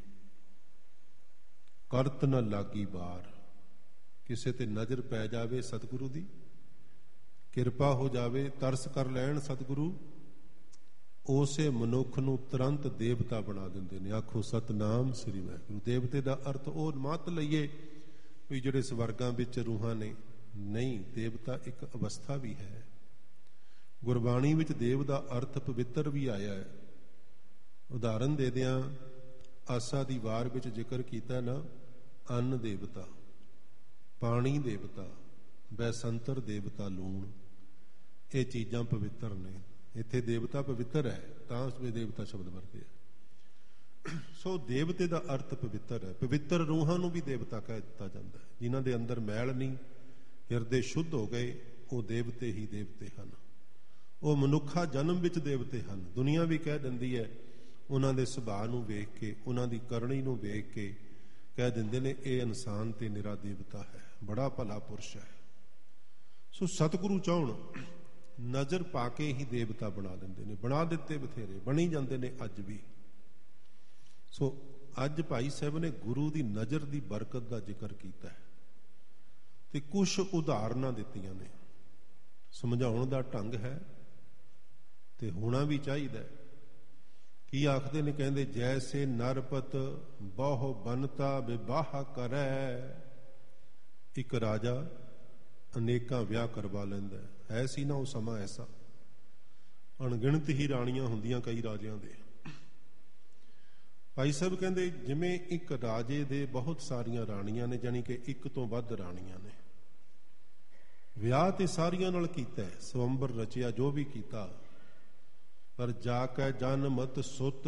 ਕਰਤ ਨਾ ਲਾਗੀ ਬਾਰ। ਕਿਸੇ ਤੇ ਨਜ਼ਰ ਪੈ ਜਾਵੇ ਸਤਿਗੁਰੂ ਦੀ, ਕਿਰਪਾ ਹੋ ਜਾਵੇ, ਤਰਸ ਕਰ ਲੈਣ ਸਤਿਗੁਰੂ, ਉਸੇ ਮਨੁੱਖ ਨੂੰ ਤੁਰੰਤ ਦੇਵਤਾ ਬਣਾ ਦਿੰਦੇ ਨੇ। ਆਖੋ ਸਤਨਾਮ ਸ੍ਰੀ ਵਾਹਿਗੁਰੂ। ਦੇਵਤੇ ਦਾ ਅਰਥ ਉਹ ਮਤ ਲਈਏ ਵੀ ਜਿਹੜੇ ਸਵਰਗਾਂ ਵਿੱਚ ਰੂਹਾਂ ਨੇ, ਨਹੀਂ, ਦੇਵਤਾ ਇੱਕ ਅਵਸਥਾ ਵੀ ਹੈ। ਗੁਰਬਾਣੀ ਵਿੱਚ ਦੇਵ ਦਾ ਅਰਥ ਪਵਿੱਤਰ ਵੀ ਆਇਆ ਹੈ। ਉਦਾਹਰਨ ਦੇ ਦਿਆਂ, ਆਸਾ ਦੀ ਵਾਰ ਵਿੱਚ ਜ਼ਿਕਰ ਕੀਤਾ ਨਾ, ਅੰਨ ਦੇਵਤਾ, ਪਾਣੀ ਦੇਵਤਾ, ਬੈਸੰਤਰ ਦੇਵਤਾ, ਲੂਣ, ਇਹ ਚੀਜ਼ਾਂ ਪਵਿੱਤਰ ਨੇ। ਇੱਥੇ ਦੇਵਤਾ ਪਵਿੱਤਰ ਹੈ ਤਾਂ ਉਸ ਵਿੱਚ ਦੇਵਤਾ ਸ਼ਬਦ ਵਰਤਿਆ। ਸੋ ਦੇਵਤੇ ਦਾ ਅਰਥ ਪਵਿੱਤਰ ਹੈ। ਪਵਿੱਤਰ ਰੂਹਾਂ ਨੂੰ ਵੀ ਦੇਵਤਾ ਕਹਿ ਦਿੱਤਾ ਜਾਂਦਾ ਹੈ। ਜਿਨ੍ਹਾਂ ਦੇ ਅੰਦਰ ਮੈਲ ਨਹੀਂ, ਹਿਰਦੇ ਸ਼ੁੱਧ ਹੋ ਗਏ, ਉਹ ਦੇਵਤੇ ਹੀ ਦੇਵਤੇ ਹਨ। ਉਹ ਮਨੁੱਖਾ ਜਨਮ ਵਿੱਚ ਦੇਵਤੇ ਹਨ। ਦੁਨੀਆ ਵੀ ਕਹਿ ਦਿੰਦੀ ਹੈ, ਉਹਨਾਂ ਦੇ ਸੁਭਾਅ ਨੂੰ ਵੇਖ ਕੇ, ਉਹਨਾਂ ਦੀ ਕਰਨੀ ਨੂੰ ਵੇਖ ਕੇ ਕਹਿ ਦਿੰਦੇ ਨੇ ਇਹ ਇਨਸਾਨ ਤੇ ਨਿਰਾ ਦੇਵਤਾ ਹੈ, ਬੜਾ ਭਲਾ ਪੁਰਸ਼ ਹੈ। ਸੋ ਸਤਿਗੁਰੂ ਚਾਹੁਣ, ਨਜ਼ਰ ਪਾ ਕੇ ਹੀ ਦੇਵਤਾ ਬਣਾ ਦਿੰਦੇ ਨੇ। ਬਣਾ ਦਿੱਤੇ ਬਥੇਰੇ, ਬਣੀ ਜਾਂਦੇ ਨੇ ਅੱਜ ਵੀ। ਸੋ ਅੱਜ ਭਾਈ ਸਾਹਿਬ ਨੇ ਗੁਰੂ ਦੀ ਨਜ਼ਰ ਦੀ ਬਰਕਤ ਦਾ ਜ਼ਿਕਰ ਕੀਤਾ ਹੈ ਤੇ ਕੁਝ ਉਦਾਹਰਨਾਂ ਦਿੱਤੀਆਂ ਨੇ। ਸਮਝਾਉਣ ਦਾ ਢੰਗ ਹੈ ਤੇ ਹੋਣਾ ਵੀ ਚਾਹੀਦਾ। ਕੀ ਆਖਦੇ ਨੇ? ਕਹਿੰਦੇ ਜੈਸੇ ਨਰਪਤ ਬਹੁ ਬਨਤਾ ਵਿਵਾਹ ਕਰੈ। ਇੱਕ ਰਾਜਾ ਅਨੇਕਾਂ ਵਿਆਹ ਕਰਵਾ ਲੈਂਦਾ ਹੈ। ਸੀ ਨਾ ਉਹ ਸਮਾਂ ਐਸਾ, ਅਣਗਿਣਤ ਹੀ ਰਾਣੀਆਂ ਹੁੰਦੀਆਂ ਕਈ ਰਾਜਿਆਂ ਦੇ। ਭਾਈ ਸਾਹਿਬ ਕਹਿੰਦੇ ਜਿਵੇਂ ਇੱਕ ਰਾਜੇ ਦੇ ਬਹੁਤ ਸਾਰੀਆਂ ਰਾਣੀਆਂ ਨੇ, ਜਾਣੀ ਕਿ ਇੱਕ ਤੋਂ ਵੱਧ ਰਾਣੀਆਂ ਨੇ, ਵਿਆਹ ਤੇ ਸਾਰੀਆਂ ਨਾਲ ਕੀਤਾ, ਸਵੰਬਰ ਰਚਿਆ, ਜੋ ਵੀ ਕੀਤਾ, ਪਰ ਜਾ ਕੇ ਜਨ ਮਤ ਸੁਤ,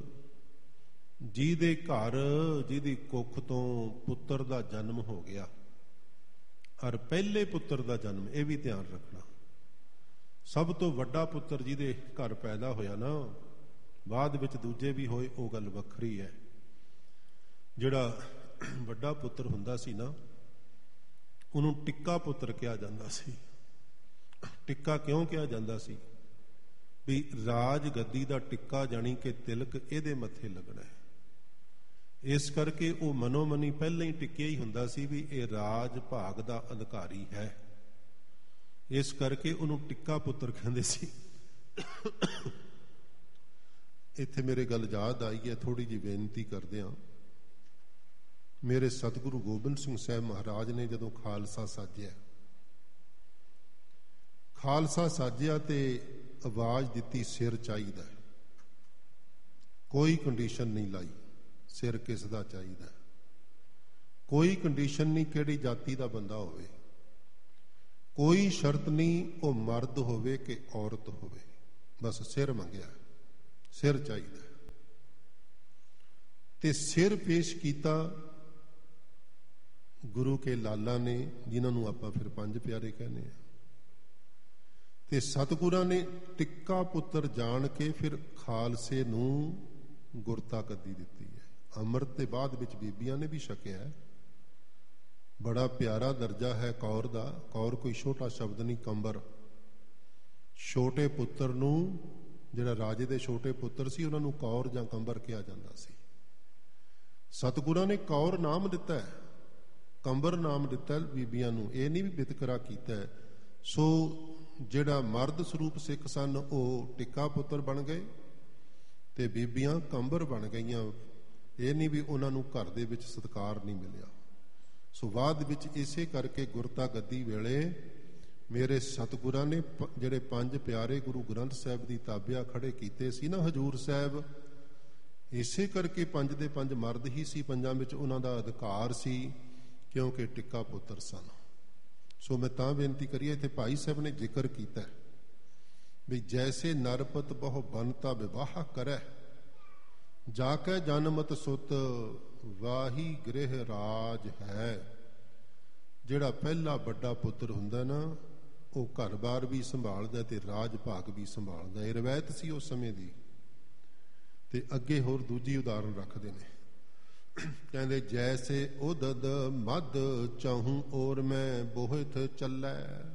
ਜਿਹਦੇ ਘਰ ਜਿਹਦੀ ਕੁੱਖ ਤੋਂ ਪੁੱਤਰ ਦਾ ਜਨਮ ਹੋ ਗਿਆ, ਔਰ ਪਹਿਲੇ ਪੁੱਤਰ ਦਾ ਜਨਮ, ਇਹ ਵੀ ਧਿਆਨ ਰੱਖਣਾ, ਸਭ ਤੋਂ ਵੱਡਾ ਪੁੱਤਰ ਜਿਹਦੇ ਘਰ ਪੈਦਾ ਹੋਇਆ ਨਾ, ਬਾਅਦ ਵਿੱਚ ਦੂਜੇ ਵੀ ਹੋਏ, ਉਹ ਗੱਲ ਵੱਖਰੀ ਹੈ। ਜਿਹੜਾ ਵੱਡਾ ਪੁੱਤਰ ਹੁੰਦਾ ਸੀ ਨਾ, ਉਹਨੂੰ ਟਿੱਕਾ ਪੁੱਤਰ ਕਿਹਾ ਜਾਂਦਾ ਸੀ। ਟਿੱਕਾ ਕਿਉਂ ਕਿਹਾ ਜਾਂਦਾ ਸੀ? ਵੀ ਰਾਜ ਗੱਦੀ ਦਾ ਟਿੱਕਾ, ਜਾਣੀ ਕਿ ਤਿਲਕ ਇਹਦੇ ਮੱਥੇ ਲੱਗਣਾ ਹੈ। ਇਸ ਕਰਕੇ ਉਹ ਮਨੋ ਮਨੀ ਪਹਿਲਾਂ ਹੀ ਟਿੱਕਿਆ ਹੀ ਹੁੰਦਾ ਸੀ ਵੀ ਇਹ ਰਾਜ ਭਾਗ ਦਾ ਅਧਿਕਾਰੀ ਹੈ। ਇਸ ਕਰਕੇ ਉਹਨੂੰ ਟਿੱਕਾ ਪੁੱਤਰ ਕਹਿੰਦੇ ਸੀ। ਇੱਥੇ ਮੇਰੇ ਗੱਲ ਯਾਦ ਆਈ ਹੈ, ਥੋੜੀ ਜਿਹੀ ਬੇਨਤੀ ਕਰਦੇ ਹਾਂ। ਮੇਰੇ ਸਤਿਗੁਰੂ ਗੋਬਿੰਦ ਸਿੰਘ ਸਾਹਿਬ ਮਹਾਰਾਜ ਨੇ ਜਦੋਂ ਖਾਲਸਾ ਸਾਜਿਆ, ਖਾਲਸਾ ਸਾਜਿਆ ਤੇ ਆਵਾਜ਼ ਦਿੱਤੀ, ਸਿਰ ਚਾਹੀਦਾ, ਕੋਈ ਕੰਡੀਸ਼ਨ ਨਹੀਂ ਲਾਈ, ਸਿਰ ਕਿਸ ਦਾ ਚਾਹੀਦਾ, ਕੋਈ ਕੰਡੀਸ਼ਨ ਨਹੀਂ ਕਿਹੜੀ ਜਾਤੀ ਦਾ ਬੰਦਾ ਹੋਵੇ, ਕੋਈ ਸ਼ਰਤ ਨਹੀਂ ਉਹ ਮਰਦ ਹੋਵੇ ਕਿ ਔਰਤ ਹੋਵੇ, ਬਸ ਸਿਰ ਮੰਗਿਆ, ਸਿਰ ਚਾਹੀਦਾ। ਤੇ ਸਿਰ ਪੇਸ਼ ਕੀਤਾ ਗੁਰੂ ਕੇ ਲਾਲਾ ਨੇ, ਜਿਨ੍ਹਾਂ ਨੂੰ ਆਪਾਂ ਫਿਰ ਪੰਜ ਪਿਆਰੇ ਕਹਿੰਦੇ ਆ। ਤੇ ਸਤਿਗੁਰਾਂ ਨੇ ਟਿੱਕਾ ਪੁੱਤਰ ਜਾਣ ਕੇ ਫਿਰ ਖਾਲਸੇ ਨੂੰ ਗੁਰਤਾ ਗੱਦੀ ਦਿੱਤੀ ਹੈ। ਅੰਮ੍ਰਿਤ ਦੇ ਬਾਅਦ ਵਿੱਚ ਬੀਬੀਆਂ ਨੇ ਵੀ ਛਕਿਆ ਹੈ। ਬੜਾ ਪਿਆਰਾ ਦਰਜਾ ਹੈ ਕੌਰ ਦਾ। ਕੌਰ ਕੋਈ ਛੋਟਾ ਸ਼ਬਦ ਨਹੀਂ, ਕੰਬਰ। ਛੋਟੇ ਪੁੱਤਰ ਨੂੰ, ਜਿਹੜਾ ਰਾਜੇ ਦੇ ਛੋਟੇ ਪੁੱਤਰ ਸੀ, ਉਹਨਾਂ ਨੂੰ ਕੌਰ ਜਾਂ ਕੰਬਰ ਕਿਹਾ ਜਾਂਦਾ ਸੀ। ਸਤਿਗੁਰਾਂ ਨੇ ਕੌਰ ਨਾਮ ਦਿੱਤਾ ਹੈ, ਕੰਬਰ ਨਾਮ ਦਿੱਤਾ ਬੀਬੀਆਂ ਨੂੰ। ਇਹ ਨਹੀਂ ਵੀ ਵਿਤਕਰਾ ਕੀਤਾ। ਸੋ ਜਿਹੜਾ ਮਰਦ ਸਰੂਪ ਸਿੱਖ ਸਨ ਉਹ ਟਿੱਕਾ ਪੁੱਤਰ ਬਣ ਗਏ ਤੇ ਬੀਬੀਆਂ ਕੰਬਰ ਬਣ ਗਈਆਂ। ਇਹ ਨਹੀਂ ਵੀ ਉਹਨਾਂ ਨੂੰ ਘਰ ਦੇ ਵਿੱਚ ਸਤਿਕਾਰ ਨਹੀਂ ਮਿਲਿਆ। ਸੋ ਬਾਅਦ ਵਿੱਚ ਇਸੇ ਕਰਕੇ ਗੁਰਤਾ ਗੱਦੀ ਵੇਲੇ ਮੇਰੇ ਸਤਿਗੁਰਾਂ ਨੇ ਜਿਹੜੇ ਪੰਜ ਪਿਆਰੇ ਗੁਰੂ ਗ੍ਰੰਥ ਸਾਹਿਬ ਦੀ ਤਾਬਿਆ ਖੜੇ ਕੀਤੇ ਸੀ ਨਾ ਹਜੂਰ ਸਾਹਿਬ, ਇਸੇ ਕਰਕੇ ਪੰਜ ਦੇ ਪੰਜ ਮਰਦ ਹੀ ਸੀ, ਪੰਜਾਂ ਵਿੱਚ ਉਹਨਾਂ ਦਾ ਅਧਿਕਾਰ ਸੀ, ਕਿਉਂਕਿ ਟਿੱਕਾ ਪੁੱਤਰ ਸਨ। ਸੋ ਮੈਂ ਤਾਂ ਬੇਨਤੀ ਕਰੀਏ, ਇੱਥੇ ਭਾਈ ਸਾਹਿਬ ਨੇ ਜ਼ਿਕਰ ਕੀਤਾ ਵੀ ਜੈਸੇ ਨਰਪਤ ਬਹੁ ਬਨਤਾ ਵਿਵਾਹ ਕਰੈ, ਜਾ ਕੇ ਜਨਮਤ ਸੁਤ ਵਾਹੀ ਗ੍ਰਹਿ ਰਾਜ ਹੈ। ਜਿਹੜਾ ਪਹਿਲਾ ਵੱਡਾ ਪੁੱਤਰ ਹੁੰਦਾ ਨਾ, ਉਹ ਘਰ-ਬਾਰ ਵੀ ਸੰਭਾਲਦਾ ਤੇ ਰਾਜ ਭਾਗ ਵੀ ਸੰਭਾਲਦਾ। ਇਹ ਰਵਾਇਤ ਸੀ ਉਸ ਸਮੇਂ ਦੀ। ਤੇ ਅੱਗੇ ਹੋਰ ਦੂਜੀ ਉਦਾਹਰਨ ਰੱਖਦੇ ਨੇ, ਕਹਿੰਦੇ ਜੈਸੇ ਉਦਦ ਮਦ ਚਾਹੂੰ ਔਰ ਮੈਂ ਬੋਹਿਤ ਚੱਲੈ।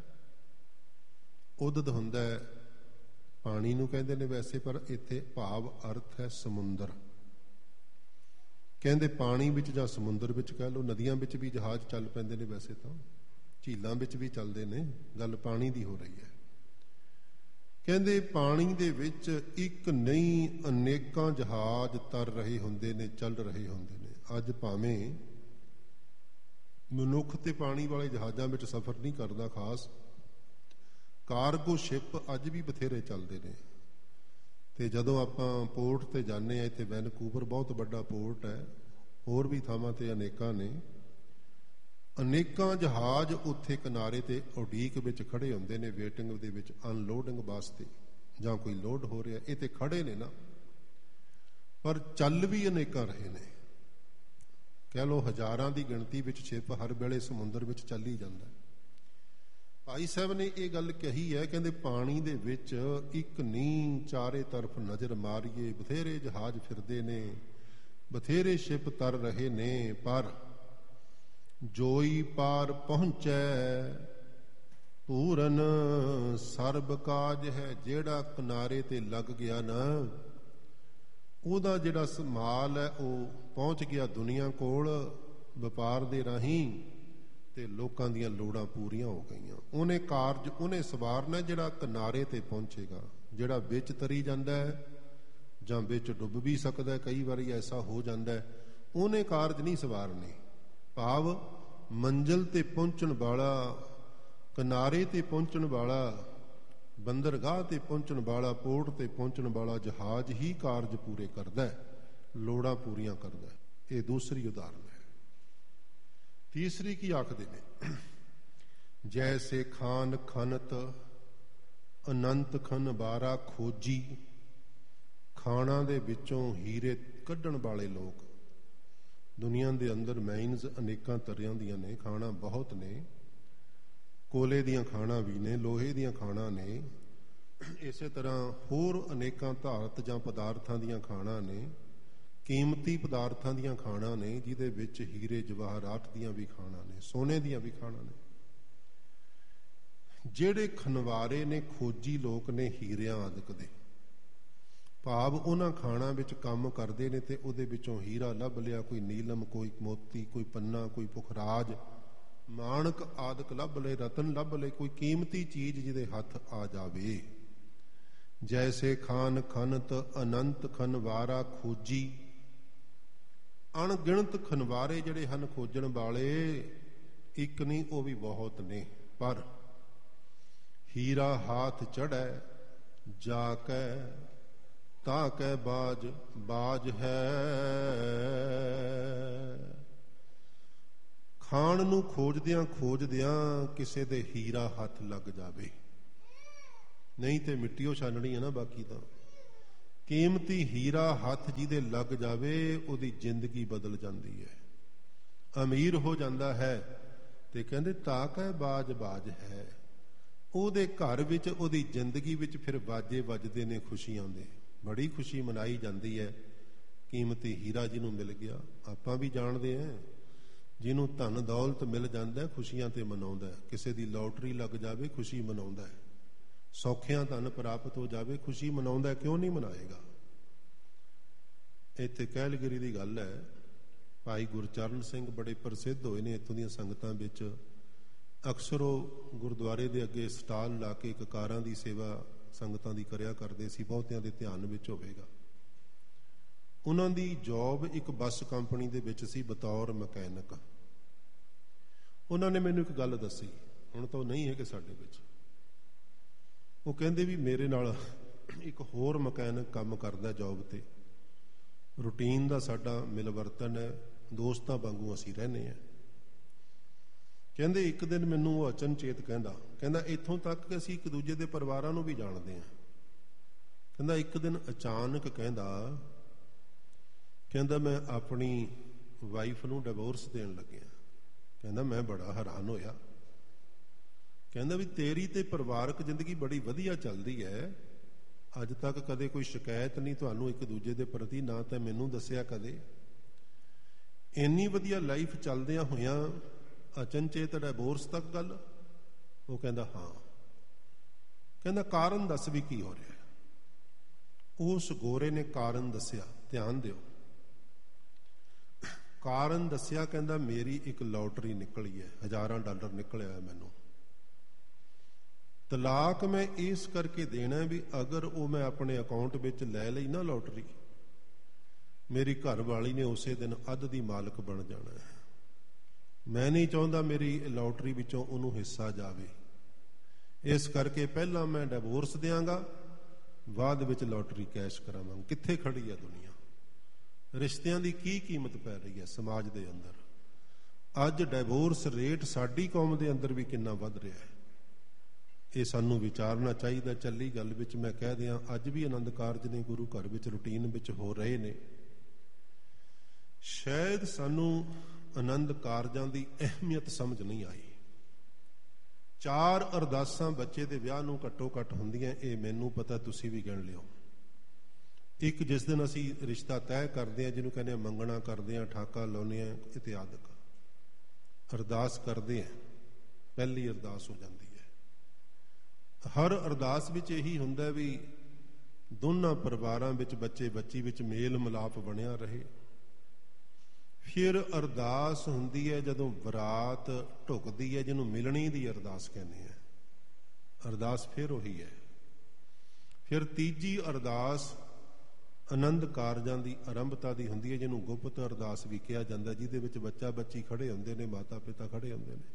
ਉਦਦ ਹੁੰਦਾ ਪਾਣੀ ਨੂੰ ਕਹਿੰਦੇ ਨੇ ਵੈਸੇ, ਪਰ ਇੱਥੇ ਭਾਵ ਅਰਥ ਹੈ ਸਮੁੰਦਰ। ਕਹਿੰਦੇ ਪਾਣੀ ਵਿੱਚ ਜਾਂ ਸਮੁੰਦਰ ਵਿੱਚ ਕਹਿ ਲਓ, ਨਦੀਆਂ ਵਿੱਚ ਵੀ ਜਹਾਜ਼ ਚੱਲ ਪੈਂਦੇ ਨੇ, ਵੈਸੇ ਤਾਂ ਝੀਲਾਂ ਵਿੱਚ ਵੀ ਚੱਲਦੇ ਨੇ, ਗੱਲ ਪਾਣੀ ਦੀ ਹੋ ਰਹੀ ਹੈ। ਕਹਿੰਦੇ ਪਾਣੀ ਦੇ ਵਿੱਚ ਇੱਕ ਨਹੀਂ ਅਨੇਕਾਂ ਜਹਾਜ਼ ਤਰ ਰਹੇ ਹੁੰਦੇ ਨੇ, ਚੱਲ ਰਹੇ ਹੁੰਦੇ ਨੇ। ਅੱਜ ਭਾਵੇਂ ਮਨੁੱਖ ਤੇ ਪਾਣੀ ਵਾਲੇ ਜਹਾਜ਼ਾਂ ਵਿੱਚ ਸਫ਼ਰ ਨਹੀਂ ਕਰਦਾ ਖਾਸ, ਕਾਰਗੋ ਸ਼ਿਪ ਅੱਜ ਵੀ ਬਥੇਰੇ ਚੱਲਦੇ ਨੇ। ਤੇ ਜਦੋਂ ਆਪਾਂ ਪੋਰਟ ਤੇ ਜਾਂਦੇ ਹਾਂ, ਇੱਥੇ ਵੈਨਕੂਵਰ ਬਹੁਤ ਵੱਡਾ ਪੋਰਟ ਹੈ, ਹੋਰ ਵੀ ਥਾਵਾਂ ਤੇ ਅਨੇਕਾਂ ਨੇ, ਅਨੇਕਾਂ ਜਹਾਜ਼ ਉੱਥੇ ਕਿਨਾਰੇ ਤੇ ਉਡੀਕ ਵਿੱਚ ਖੜੇ ਹੁੰਦੇ ਨੇ, ਵੇਟਿੰਗ ਦੇ ਵਿੱਚ ਅਨਲੋਡਿੰਗ ਵਾਸਤੇ, ਜਾਂ ਕੋਈ ਲੋਡ ਹੋ ਰਿਹਾ। ਇਹ ਤੇ ਖੜੇ ਨੇ ਨਾ, ਪਰ ਚੱਲ ਵੀ ਅਨੇਕਾਂ ਰਹੇ ਨੇ। ਕਹਿ ਲਓ ਹਜ਼ਾਰਾਂ ਦੀ ਗਿਣਤੀ ਵਿੱਚ ਸ਼ਿਪ ਹਰ ਵੇਲੇ ਸਮੁੰਦਰ ਵਿੱਚ ਚੱਲ ਹੀ ਜਾਂਦਾ। ਭਾਈ ਸਾਹਿਬ ਨੇ ਇਹ ਗੱਲ ਕਹੀ ਹੈ, ਕਹਿੰਦੇ ਪਾਣੀ ਦੇ ਵਿੱਚ ਇੱਕ ਨੀ ਚਾਰੇ ਤਰਫ ਨਜ਼ਰ ਮਾਰੀਏ, ਬਥੇਰੇ ਜਹਾਜ਼ ਫਿਰਦੇ ਨੇ, ਬਥੇਰੇ ਸ਼ਿਪ ਤਰ ਰਹੇ ਨੇ, ਪਰ ਜੋਈ ਪਾਰ ਪਹੁੰਚੈ ਪੂਰਨ ਸਰਬ ਕਾਜ ਹੈ। ਜਿਹੜਾ ਕਿਨਾਰੇ ਤੇ ਲੱਗ ਗਿਆ ਨਾ, ਉਹਦਾ ਜਿਹੜਾ ਮਾਲ ਹੈ ਉਹ ਪਹੁੰਚ ਗਿਆ ਦੁਨੀਆ ਕੋਲ ਵਪਾਰ ਦੇ ਰਾਹੀਂ, ਤੇ ਲੋਕਾਂ ਦੀਆਂ ਲੋੜਾਂ ਪੂਰੀਆਂ ਹੋ ਗਈਆਂ। ਉਹਨੇ ਕਾਰਜ ਉਹਨੇ ਸਵਾਰਨਾ ਜਿਹੜਾ ਕਿਨਾਰੇ ਤੇ ਪਹੁੰਚੇਗਾ। ਜਿਹੜਾ ਵਿੱਚ ਤਰੀ ਜਾਂਦਾ ਹੈ ਜਾਂ ਵਿੱਚ ਡੁੱਬ ਵੀ ਸਕਦਾ, ਕਈ ਵਾਰੀ ਐਸਾ ਹੋ ਜਾਂਦਾ ਹੈ, ਉਹਨੇ ਕਾਰਜ ਨਹੀਂ ਸਵਾਰਨੇ। ਭਾਵ ਮੰਜ਼ਿਲ ਤੇ ਪਹੁੰਚਣ ਵਾਲਾ, ਕਿਨਾਰੇ ਤੇ ਪਹੁੰਚਣ ਵਾਲਾ, ਬੰਦਰਗਾਹ ਤੇ ਪਹੁੰਚਣ ਵਾਲਾ, ਪੋਰਟ ਤੇ ਪਹੁੰਚਣ ਵਾਲਾ ਜਹਾਜ਼ ਹੀ ਕਾਰਜ ਪੂਰੇ ਕਰਦਾ ਹੈ। ਲੋੜਾਂ ਪੂਰੀਆਂ ਕਰਦਾ ਹੈ। ਇਹ ਦੂਸਰੀ ਉਦਾਹਰਨ ਹੈ। ਤੀਸਰੀ ਕੀ ਆਖਦੇ ਨੇ? ਜੈਸੇ ਖਾਨ ਖਨਤ ਅਨੰਤ ਖਨ ਬਾਰਾ ਖੋਜੀ। ਖਾਣਾ ਦੇ ਵਿੱਚੋਂ ਹੀਰੇ ਕੱਢਣ ਵਾਲੇ ਲੋਕ। ਦੁਨੀਆ ਦੇ ਅੰਦਰ ਮਾਈਨਸ ਅਨੇਕਾਂ ਤਰ੍ਹਾਂ ਦੀਆਂ ਨੇ, ਖਾਣਾ ਬਹੁਤ ਨੇ। ਕੋਲੇ ਦੀਆਂ ਖਾਣਾ ਵੀ ਨੇ, ਲੋਹੇ ਦੀਆਂ ਖਾਣਾ ਨੇ, ਇਸੇ ਤਰ੍ਹਾਂ ਹੋਰ ਅਨੇਕਾਂ ਧਾਰਤ ਜਾਂ ਪਦਾਰਥਾਂ ਦੀਆਂ ਖਾਣਾ ਨੇ, ਕੀਮਤੀ ਪਦਾਰਥਾਂ ਦੀਆਂ ਖਾਣਾ ਨੇ, ਜਿਹਦੇ ਵਿੱਚ ਹੀਰੇ ਜਵਾਹਰਾਤ ਦੀਆਂ ਵੀ ਖਾਣਾ ਨੇ, ਸੋਨੇ ਦੀਆਂ ਵੀ ਖਾਣਾ ਨੇ। ਜਿਹੜੇ ਖਨਵਾਰੇ ਨੇ, ਖੋਜੀ ਲੋਕ ਨੇ ਹੀਰਿਆਂ ਆਦਿਕ ਦੇ, ਭਾਵ ਉਹਨਾਂ ਖਾਣਾ ਵਿੱਚ ਕੰਮ ਕਰਦੇ ਨੇ ਤੇ ਉਹਦੇ ਵਿੱਚੋਂ ਹੀਰਾ ਲੱਭ ਲਿਆ, ਕੋਈ ਨੀਲਮ, ਕੋਈ ਮੋਤੀ, ਕੋਈ ਪੰਨਾ, ਕੋਈ ਪੁਖਰਾਜ, ਮਾਣਕ ਆਦਿਕ ਲੱਭ ਲਏ, ਰਤਨ ਲੱਭ ਲਏ, ਕੋਈ ਕੀਮਤੀ ਚੀਜ਼ ਜਿਹਦੇ ਹੱਥ ਆ ਜਾਵੇ। ਜੈਸੇ ਖਾਨ ਖਨਤ ਅਨੰਤ ਖਨਵਾਰਾ ਖੋਜੀ। ਅਣਗਿਣਤ ਖਨਵਾਰੇ ਜਿਹੜੇ ਹਨ ਖੋਜਣ ਵਾਲੇ, ਇੱਕ ਨਹੀਂ ਉਹ ਵੀ ਬਹੁਤ ਨੇ। ਪਰ ਹੀਰਾ ਹਾਥ ਚੜ੍ਹੈ ਜਾ ਕੈ ਤਾਂ ਕੈ ਬਾਜ ਬਾਜ ਹੈ। ਖਾਣ ਨੂੰ ਖੋਜਦਿਆਂ ਖੋਜਦਿਆਂ ਕਿਸੇ ਦੇ ਹੀਰਾ ਹੱਥ ਲੱਗ ਜਾਵੇ, ਨਹੀਂ ਤੇ ਮਿੱਟੀ ਉਹ ਛਾਨਣੀ ਹੈ ਨਾ। ਬਾਕੀ ਤਾਂ ਕੀਮਤੀ ਹੀਰਾ ਹੱਥ ਜਿਹਦੇ ਲੱਗ ਜਾਵੇ, ਉਹਦੀ ਜ਼ਿੰਦਗੀ ਬਦਲ ਜਾਂਦੀ ਹੈ, ਅਮੀਰ ਹੋ ਜਾਂਦਾ ਹੈ। ਤੇ ਕਹਿੰਦੇ ਤਾਕ ਹੈ ਬਾਜ ਬਾਜ ਹੈ। ਉਹਦੇ ਘਰ ਵਿੱਚ, ਉਹਦੀ ਜ਼ਿੰਦਗੀ ਵਿੱਚ ਫਿਰ ਬਾਜੇ ਵੱਜਦੇ ਨੇ ਖੁਸ਼ੀਆਂ ਦੇ। ਬੜੀ ਖੁਸ਼ੀ ਮਨਾਈ ਜਾਂਦੀ ਹੈ। ਕੀਮਤੀ ਹੀਰਾ ਜਿਹਨੂੰ ਮਿਲ ਗਿਆ। ਆਪਾਂ ਵੀ ਜਾਣਦੇ ਹਾਂ, ਜਿਹਨੂੰ ਧਨ ਦੌਲਤ ਮਿਲ ਜਾਂਦਾ ਖੁਸ਼ੀਆਂ ਤੇ ਮਨਾਉਂਦਾ। ਕਿਸੇ ਦੀ ਲੋਟਰੀ ਲੱਗ ਜਾਵੇ ਖੁਸ਼ੀ ਮਨਾਉਂਦਾ ਹੈ। ਸੌਖਿਆਂ ਧਨ ਪ੍ਰਾਪਤ ਹੋ ਜਾਵੇ ਖੁਸ਼ੀ ਮਨਾਉਂਦਾ। ਕਿਉਂ ਨਹੀਂ ਮਨਾਏਗਾ? ਇੱਥੇ ਕੈਲਗਰੀ ਦੀ ਗੱਲ ਹੈ। ਭਾਈ ਗੁਰਚਰਨ ਸਿੰਘ ਬੜੇ ਪ੍ਰਸਿੱਧ ਹੋਏ ਨੇ ਇੱਥੋਂ ਦੀਆਂ ਸੰਗਤਾਂ ਵਿੱਚ। ਅਕਸਰ ਉਹ ਗੁਰਦੁਆਰੇ ਦੇ ਅੱਗੇ ਸਟਾਲ ਲਾ ਕੇ ਇੱਕ ਕਾਰਾਂ ਦੀ ਸੇਵਾ ਸੰਗਤਾਂ ਦੀ ਕਰਿਆ ਕਰਦੇ ਸੀ। ਬਹੁਤਿਆਂ ਦੇ ਧਿਆਨ ਵਿੱਚ ਹੋਵੇਗਾ। ਉਹਨਾਂ ਦੀ ਜੌਬ ਇੱਕ ਬੱਸ ਕੰਪਨੀ ਦੇ ਵਿੱਚ ਸੀ ਬਤੌਰ ਮਕੈਨਿਕ। ਉਹਨਾਂ ਨੇ ਮੈਨੂੰ ਇੱਕ ਗੱਲ ਦੱਸੀ, ਹੁਣ ਤਾਂ ਉਹ ਨਹੀਂ ਹੈਗੇ ਸਾਡੇ ਵਿੱਚ। ਉਹ ਕਹਿੰਦੇ ਵੀ ਮੇਰੇ ਨਾਲ ਇੱਕ ਹੋਰ ਮਕੈਨਿਕ ਕੰਮ ਕਰਦਾ ਜੌਬ ਤੇ। ਰੂਟੀਨ ਦਾ ਸਾਡਾ ਮਿਲਵਰਤਨ ਹੈ, ਦੋਸਤਾਂ ਵਾਂਗੂ ਅਸੀਂ ਰਹਿੰਦੇ ਹਾਂ। ਕਹਿੰਦੇ ਇੱਕ ਦਿਨ ਮੈਨੂੰ ਉਹ ਅਚਨਚੇਤ ਕਹਿੰਦਾ ਕਹਿੰਦਾ ਇੱਥੋਂ ਤੱਕ ਕਿ ਅਸੀਂ ਇੱਕ ਦੂਜੇ ਦੇ ਪਰਿਵਾਰਾਂ ਨੂੰ ਵੀ ਜਾਣਦੇ ਹਾਂ। ਕਹਿੰਦਾ ਇੱਕ ਦਿਨ ਅਚਾਨਕ ਕਹਿੰਦਾ ਕਹਿੰਦਾ ਮੈਂ ਆਪਣੀ ਵਾਈਫ ਨੂੰ ਡਿਵੋਰਸ ਦੇਣ ਲੱਗਿਆ। ਕਹਿੰਦਾ ਮੈਂ ਬੜਾ ਹੈਰਾਨ ਹੋਇਆ। ਕਹਿੰਦਾ ਵੀ ਤੇਰੀ ਤੇ ਪਰਿਵਾਰਕ ਜ਼ਿੰਦਗੀ ਬੜੀ ਵਧੀਆ ਚੱਲਦੀ ਹੈ, ਅੱਜ ਤੱਕ ਕਦੇ ਕੋਈ ਸ਼ਿਕਾਇਤ ਨਹੀਂ ਤੁਹਾਨੂੰ ਇੱਕ ਦੂਜੇ ਦੇ ਪ੍ਰਤੀ, ਨਾ ਤਾਂ ਮੈਨੂੰ ਦੱਸਿਆ ਕਦੇ। ਇੰਨੀ ਵਧੀਆ ਲਾਈਫ ਚੱਲਦਿਆਂ ਹੋਇਆਂ ਅਚਨਚੇਤ ਡਿਵੋਰਸ ਤੱਕ ਗੱਲ? ਉਹ ਕਹਿੰਦਾ ਹਾਂ। ਕਹਿੰਦਾ ਕਾਰਨ ਦੱਸ ਵੀ ਕੀ ਹੋ ਰਿਹਾ? ਉਸ ਗੋਰੇ ਨੇ ਕਾਰਨ ਦੱਸਿਆ, ਧਿਆਨ ਦਿਓ। ਕਾਰਨ ਦੱਸਿਆ, ਕਹਿੰਦਾ ਮੇਰੀ ਇੱਕ ਲੋਟਰੀ ਨਿਕਲੀ ਹੈ, ਹਜ਼ਾਰਾਂ ਡਾਲਰ ਨਿਕਲਿਆ ਮੈਨੂੰ। ਤਲਾਕ ਮੈਂ ਇਸ ਕਰਕੇ ਦੇਣਾ ਵੀ ਅਗਰ ਉਹ ਮੈਂ ਆਪਣੇ ਅਕਾਊਂਟ ਵਿੱਚ ਲੈ ਲਈ ਨਾ ਲੋਟਰੀ, ਮੇਰੀ ਘਰ ਵਾਲੀ ਨੇ ਉਸੇ ਦਿਨ ਅੱਧ ਦੀ ਮਾਲਕ ਬਣ ਜਾਣਾ ਹੈ। ਮੈਂ ਨਹੀਂ ਚਾਹੁੰਦਾ ਮੇਰੀ ਲੋਟਰੀ ਵਿੱਚੋਂ ਉਹਨੂੰ ਹਿੱਸਾ ਜਾਵੇ। ਇਸ ਕਰਕੇ ਪਹਿਲਾਂ ਮੈਂ ਡਿਵੋਰਸ ਦਿਆਂਗਾ, ਬਾਅਦ ਵਿੱਚ ਲੋਟਰੀ ਕੈਸ਼ ਕਰਾਵਾਂਗਾ। ਕਿੱਥੇ ਖੜੀ ਹੈ ਦੁਨੀਆ? ਰਿਸ਼ਤਿਆਂ ਦੀ ਕੀ ਕੀਮਤ ਪੈ ਰਹੀ ਹੈ ਸਮਾਜ ਦੇ ਅੰਦਰ? ਅੱਜ ਡਿਵੋਰਸ ਰੇਟ ਸਾਡੀ ਕੌਮ ਦੇ ਅੰਦਰ ਵੀ ਕਿੰਨਾ ਵੱਧ ਰਿਹਾ ਹੈ। ਇਹ ਸਾਨੂੰ ਵਿਚਾਰਨਾ ਚਾਹੀਦਾ। ਚੱਲੀ ਗੱਲ ਵਿੱਚ ਮੈਂ ਕਹਿ ਦਿਆਂ, ਅੱਜ ਵੀ ਆਨੰਦ ਕਾਰਜ ਨੇ ਗੁਰੂ ਘਰ ਵਿੱਚ ਰੂਟੀਨ ਵਿੱਚ ਹੋ ਰਹੇ ਨੇ। ਸ਼ਾਇਦ ਸਾਨੂੰ ਆਨੰਦ ਕਾਰਜਾਂ ਦੀ ਅਹਿਮੀਅਤ ਸਮਝ ਨਹੀਂ ਆਈ। ਚਾਰ ਅਰਦਾਸਾਂ ਬੱਚੇ ਦੇ ਵਿਆਹ ਨੂੰ ਘੱਟੋ ਘੱਟ ਹੁੰਦੀਆਂ, ਇਹ ਮੈਨੂੰ ਪਤਾ, ਤੁਸੀਂ ਵੀ ਗਿਣ ਲਿਓ। ਇੱਕ ਜਿਸ ਦਿਨ ਅਸੀਂ ਰਿਸ਼ਤਾ ਤੈਅ ਕਰਦੇ ਹਾਂ, ਜਿਹਨੂੰ ਕਹਿੰਦੇ ਮੰਗਣਾ ਕਰਦੇ ਹਾਂ, ਠਾਕਾ ਲਾਉਂਦੇ ਹਾਂ ਇਤਿਆਦਿਕ, ਅਰਦਾਸ ਕਰਦੇ ਹਾਂ, ਪਹਿਲੀ ਅਰਦਾਸ ਹੋ ਜਾਂਦੀ ਹੈ। ਹਰ ਅਰਦਾਸ ਵਿੱਚ ਇਹੀ ਹੁੰਦਾ ਵੀ ਦੋਨਾਂ ਪਰਿਵਾਰਾਂ ਵਿੱਚ, ਬੱਚੇ ਬੱਚੀ ਵਿੱਚ ਮੇਲ ਮਿਲਾਪ ਬਣਿਆ ਰਹੇ। ਫਿਰ ਅਰਦਾਸ ਹੁੰਦੀ ਹੈ ਜਦੋਂ ਬਰਾਤ ਢੁਕਦੀ ਹੈ, ਜਿਹਨੂੰ ਮਿਲਣੀ ਦੀ ਅਰਦਾਸ ਕਹਿੰਦੇ ਆ। ਅਰਦਾਸ ਫਿਰ ਉਹੀ ਹੈ। ਫਿਰ ਤੀਜੀ ਅਰਦਾਸ ਆਨੰਦ ਕਾਰਜਾਂ ਦੀ ਆਰੰਭਤਾ ਦੀ ਹੁੰਦੀ ਹੈ, ਜਿਹਨੂੰ ਗੁਪਤ ਅਰਦਾਸ ਵੀ ਕਿਹਾ ਜਾਂਦਾ, ਜਿਹਦੇ ਵਿੱਚ ਬੱਚਾ ਬੱਚੀ ਖੜੇ ਹੁੰਦੇ ਨੇ, ਮਾਤਾ ਪਿਤਾ ਖੜੇ ਹੁੰਦੇ ਨੇ।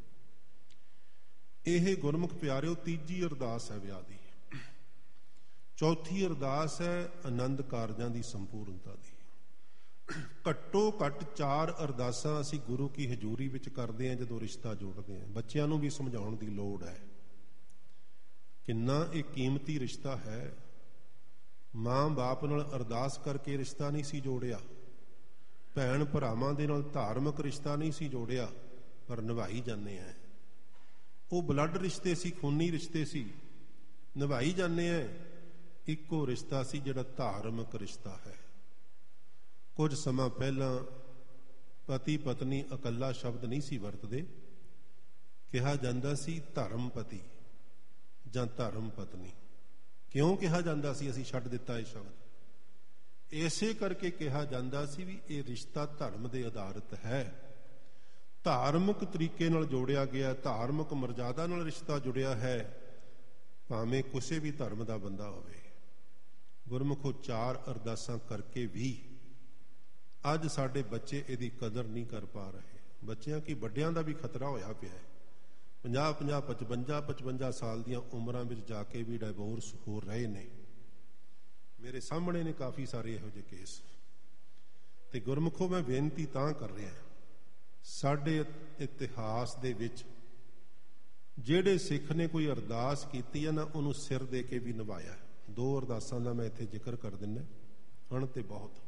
ਇਹ ਗੁਰਮੁਖ ਪਿਆਰਿਓ ਤੀਜੀ ਅਰਦਾਸ ਹੈ ਵਿਆਹ ਦੀ। ਚੌਥੀ ਅਰਦਾਸ ਹੈ ਆਨੰਦ ਕਾਰਜਾਂ ਦੀ ਸੰਪੂਰਨਤਾ ਦੀ। ਘੱਟੋ ਘੱਟ ਚਾਰ ਅਰਦਾਸਾਂ ਅਸੀਂ ਗੁਰੂ ਕੀ ਹਜ਼ੂਰੀ ਵਿੱਚ ਕਰਦੇ ਹਾਂ ਜਦੋਂ ਰਿਸ਼ਤਾ ਜੋੜਦੇ ਹਾਂ। ਬੱਚਿਆਂ ਨੂੰ ਵੀ ਸਮਝਾਉਣ ਦੀ ਲੋੜ ਹੈ ਕਿੰਨਾ ਇਹ ਕੀਮਤੀ ਰਿਸ਼ਤਾ ਹੈ। ਮਾਂ ਬਾਪ ਨਾਲ ਅਰਦਾਸ ਕਰਕੇ ਰਿਸ਼ਤਾ ਨਹੀਂ ਸੀ ਜੋੜਿਆ, ਭੈਣ ਭਰਾਵਾਂ ਦੇ ਨਾਲ ਧਾਰਮਿਕ ਰਿਸ਼ਤਾ ਨਹੀਂ ਸੀ ਜੋੜਿਆ, ਪਰ ਨਿਭਾਈ ਜਾਂਦੇ ਆ। ਉਹ ਬਲੱਡ ਰਿਸ਼ਤੇ ਸੀ, ਖੂਨੀ ਰਿਸ਼ਤੇ ਸੀ, ਨਿਭਾਈ ਜਾਂਦੇ ਆ। ਇੱਕੋ ਰਿਸ਼ਤਾ ਸੀ ਜਿਹੜਾ ਧਾਰਮਿਕ ਰਿਸ਼ਤਾ ਹੈ। ਕੁਝ ਸਮਾਂ ਪਹਿਲਾਂ ਪਤੀ ਪਤਨੀ ਇਕੱਲਾ ਸ਼ਬਦ ਨਹੀਂ ਸੀ ਵਰਤਦੇ, ਕਿਹਾ ਜਾਂਦਾ ਸੀ ਧਰਮ ਪਤੀ ਜਾਂ ਧਰਮ ਪਤਨੀ। ਕਿਉਂ ਕਿਹਾ ਜਾਂਦਾ ਸੀ? ਅਸੀਂ ਛੱਡ ਦਿੱਤਾ ਇਹ ਸ਼ਬਦ। ਇਸੇ ਕਰਕੇ ਕਿਹਾ ਜਾਂਦਾ ਸੀ ਵੀ ਇਹ ਰਿਸ਼ਤਾ ਧਰਮ ਦੇ ਆਧਾਰਿਤ ਹੈ, ਧਾਰਮਿਕ ਤਰੀਕੇ ਨਾਲ ਜੋੜਿਆ ਗਿਆ, ਧਾਰਮਿਕ ਮਰਜ਼ਾਦਾ ਨਾਲ ਰਿਸ਼ਤਾ ਜੁੜਿਆ ਹੈ, ਭਾਵੇਂ ਕਿਸੇ ਵੀ ਧਰਮ ਦਾ ਬੰਦਾ ਹੋਵੇ। ਗੁਰਮੁਖੋ ਚਾਰ ਅਰਦਾਸਾਂ ਕਰਕੇ ਵੀ ਅੱਜ ਸਾਡੇ ਬੱਚੇ ਇਹਦੀ ਕਦਰ ਨਹੀਂ ਕਰ ਪਾ ਰਹੇ। ਬੱਚਿਆਂ ਕੀ ਵੱਡਿਆਂ ਦਾ ਵੀ ਖਤਰਾ ਹੋਇਆ ਪਿਆ ਹੈ। ਪੰਜਾਹ ਪੰਜਾਹ ਪਚਵੰਜਾ ਪਚਵੰਜਾ ਸਾਲ ਦੀਆਂ ਉਮਰਾਂ ਵਿੱਚ ਜਾ ਕੇ ਵੀ ਡਾਈਵੋਰਸ ਹੋ ਰਹੇ ਨੇ। ਮੇਰੇ ਸਾਹਮਣੇ ਨੇ ਕਾਫੀ ਸਾਰੇ ਇਹੋ ਜਿਹੇ ਕੇਸ। ਤੇ ਗੁਰਮੁਖੋ ਮੈਂ ਬੇਨਤੀ ਤਾਂ ਕਰ ਰਿਹਾ, ਸਾਡੇ ਇਤਿਹਾਸ ਦੇ ਵਿੱਚ ਜਿਹੜੇ ਸਿੱਖ ਨੇ ਕੋਈ ਅਰਦਾਸ ਕੀਤੀ ਹੈ ਨਾ, ਉਹਨੂੰ ਸਿਰ ਦੇ ਕੇ ਵੀ ਨਿਭਾਇਆ। ਦੋ ਅਰਦਾਸਾਂ ਦਾ ਮੈਂ ਇੱਥੇ ਜ਼ਿਕਰ ਕਰ ਦਿੰਦਾ, ਹਣ ਤੇ ਬਹੁਤ।